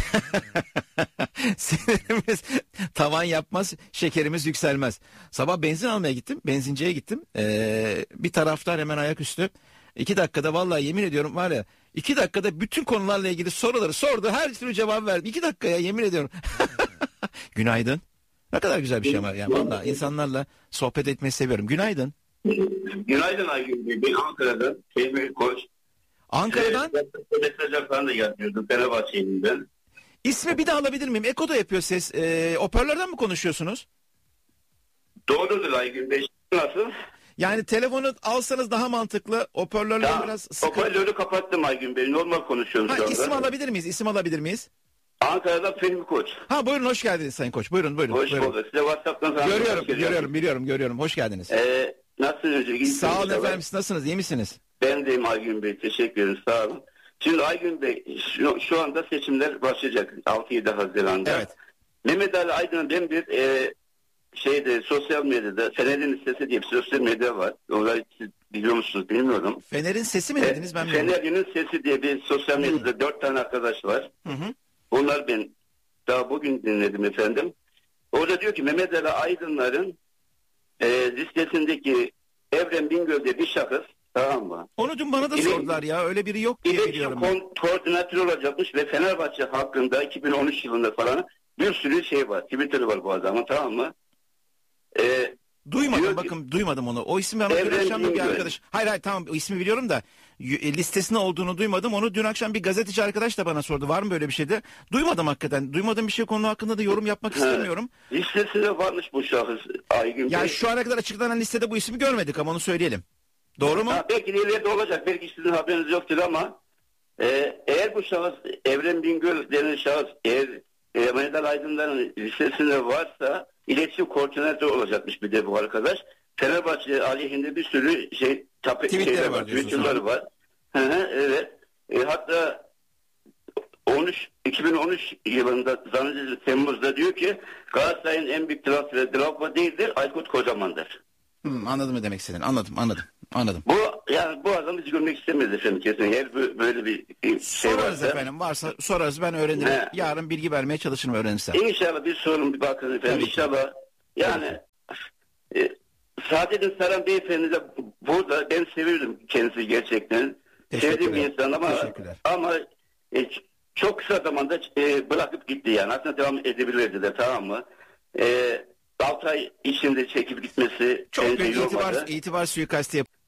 sinirimiz tavan yapmaz, şekerimiz yükselmez. Sabah benzin almaya gittim. Benzinciye gittim. Ee, bir taraftar hemen ayaküstü. İki dakikada vallahi yemin ediyorum var ya iki dakikada bütün konularla ilgili soruları sordu. Her türlü cevap verdi. İki dakikaya yemin ediyorum. Günaydın. Ne kadar güzel bir şey ama yani vallahi insanlarla sohbet etmeyi seviyorum. Günaydın. Günaydın Aygün Bey. Ben Ankara'dan Fehmi Koç. Ankara'dan? Ee, mesajlar falan da yazıyordum. Fenerbahçe'yim ben. İsmi bir daha alabilir miyim? Eko da yapıyor ses. Ee, hoparlörden mi konuşuyorsunuz? Doğrudur Aygün Bey. Nasıl? Yani telefonu alsanız daha mantıklı. Hoparlörler ya, biraz sıkı. Hoparlörü kapattım Aygün Bey. Normal konuşuyorum ha, şu anda. İsim alabilir miyiz? İsim alabilir miyiz? Ankara'dan Fehmi Koç. Ha buyurun hoş geldiniz Sayın Koç. Buyurun buyurun. Hoş buyurun. bulduk. Size WhatsApp'tan falan görüyorum, görüyorum, biliyorum, görüyorum. Hoş geldiniz. Ee, nasılsınız? Sağ olun efendim. Siz nasılsınız? İyi misiniz? Ben deyim Aygün Bey. Teşekkür ederim. Sağ olun. Şimdi Aygün Bey şu, şu anda seçimler başlayacak. altı yedi Haziran'da. Evet. Mehmet Ali Aydın'ın ben bir e, şeyde sosyal medyada Fener'in Sesi diye bir sosyal medya var. Onları siz biliyor musunuz bilmiyorum. Fener'in Sesi mi dediniz? Ben Fener'in Sesi diye bir sosyal medyada dört tane arkadaş var. Hı hı. Onlar ben daha bugün dinledim efendim. Orada diyor ki Mehmet Ali Aydınlar'ın e, listesindeki Evren Bingöl diye bir şahıs, tamam mı? Onu dün bana da İle, sordular ya. Öyle biri yok diye biliyorum. İletişim koordinatörü olacakmış ve Fenerbahçe hakkında iki bin on üç yılında falan bir sürü şey var. Twitter'ı var bu adamın, tamam mı? Ee, duymadım bakın duymadım onu. O isim bana dün akşam bir arkadaş. Hayır hayır tamam o ismi biliyorum da listesinde olduğunu duymadım. Onu dün akşam bir gazeteci arkadaş da bana sordu. Var mı böyle bir şey de? Duymadım hakikaten. Duymadığım bir şey konu hakkında da yorum yapmak istemiyorum. Listesinde varmış bu şahıs Aygün Ya Bey. şu ana kadar açıklanan listede bu ismi görmedik ama onu söyleyelim. Doğru mu? Ha, belki de ileride olacak. Belki sizin haberiniz yoktur ama e, eğer bu şahıs Evren Bingöl denen şahıs eğer e, Mehmet Ali Aydınlar'ın listesinde varsa iletişim koordinatörü olacakmış bir de bu arkadaş. Fenerbahçe aleyhinde bir sürü şey tape, şeyler var, Twitter'ları var. Hı hı, evet. E, hatta on üç iki bin on üç yılında zannedilir Temmuz'da diyor ki Galatasaray'ın en büyük transferi Drogba değildir, Aykut Kocaman'dır. Hmm, anladım ne demek istedin. Anladım, anladım, anladım. Bu yani bu adamı hiç görmek istemedi efendim kesin. Her böyle bir şey sorarız varsa. efendim. Varsa sorarız, ben öğrenirim. He. Yarın bilgi vermeye çalışırım öğrenirsem. İnşallah bir sorun bir bakın efendim. Tabii İnşallah. Ki. Yani e, Saadettin Saran beyefendi de burada ben seviyorum kendisi gerçekten. Sevdiğim bir insan ama ama e, çok kısa zamanda e, bırakıp gitti yani. Aslında devam edebilirdi de, tamam mı? E, altı ay içinde çekip gitmesi çok büyük itibar, itibar suikastı yap.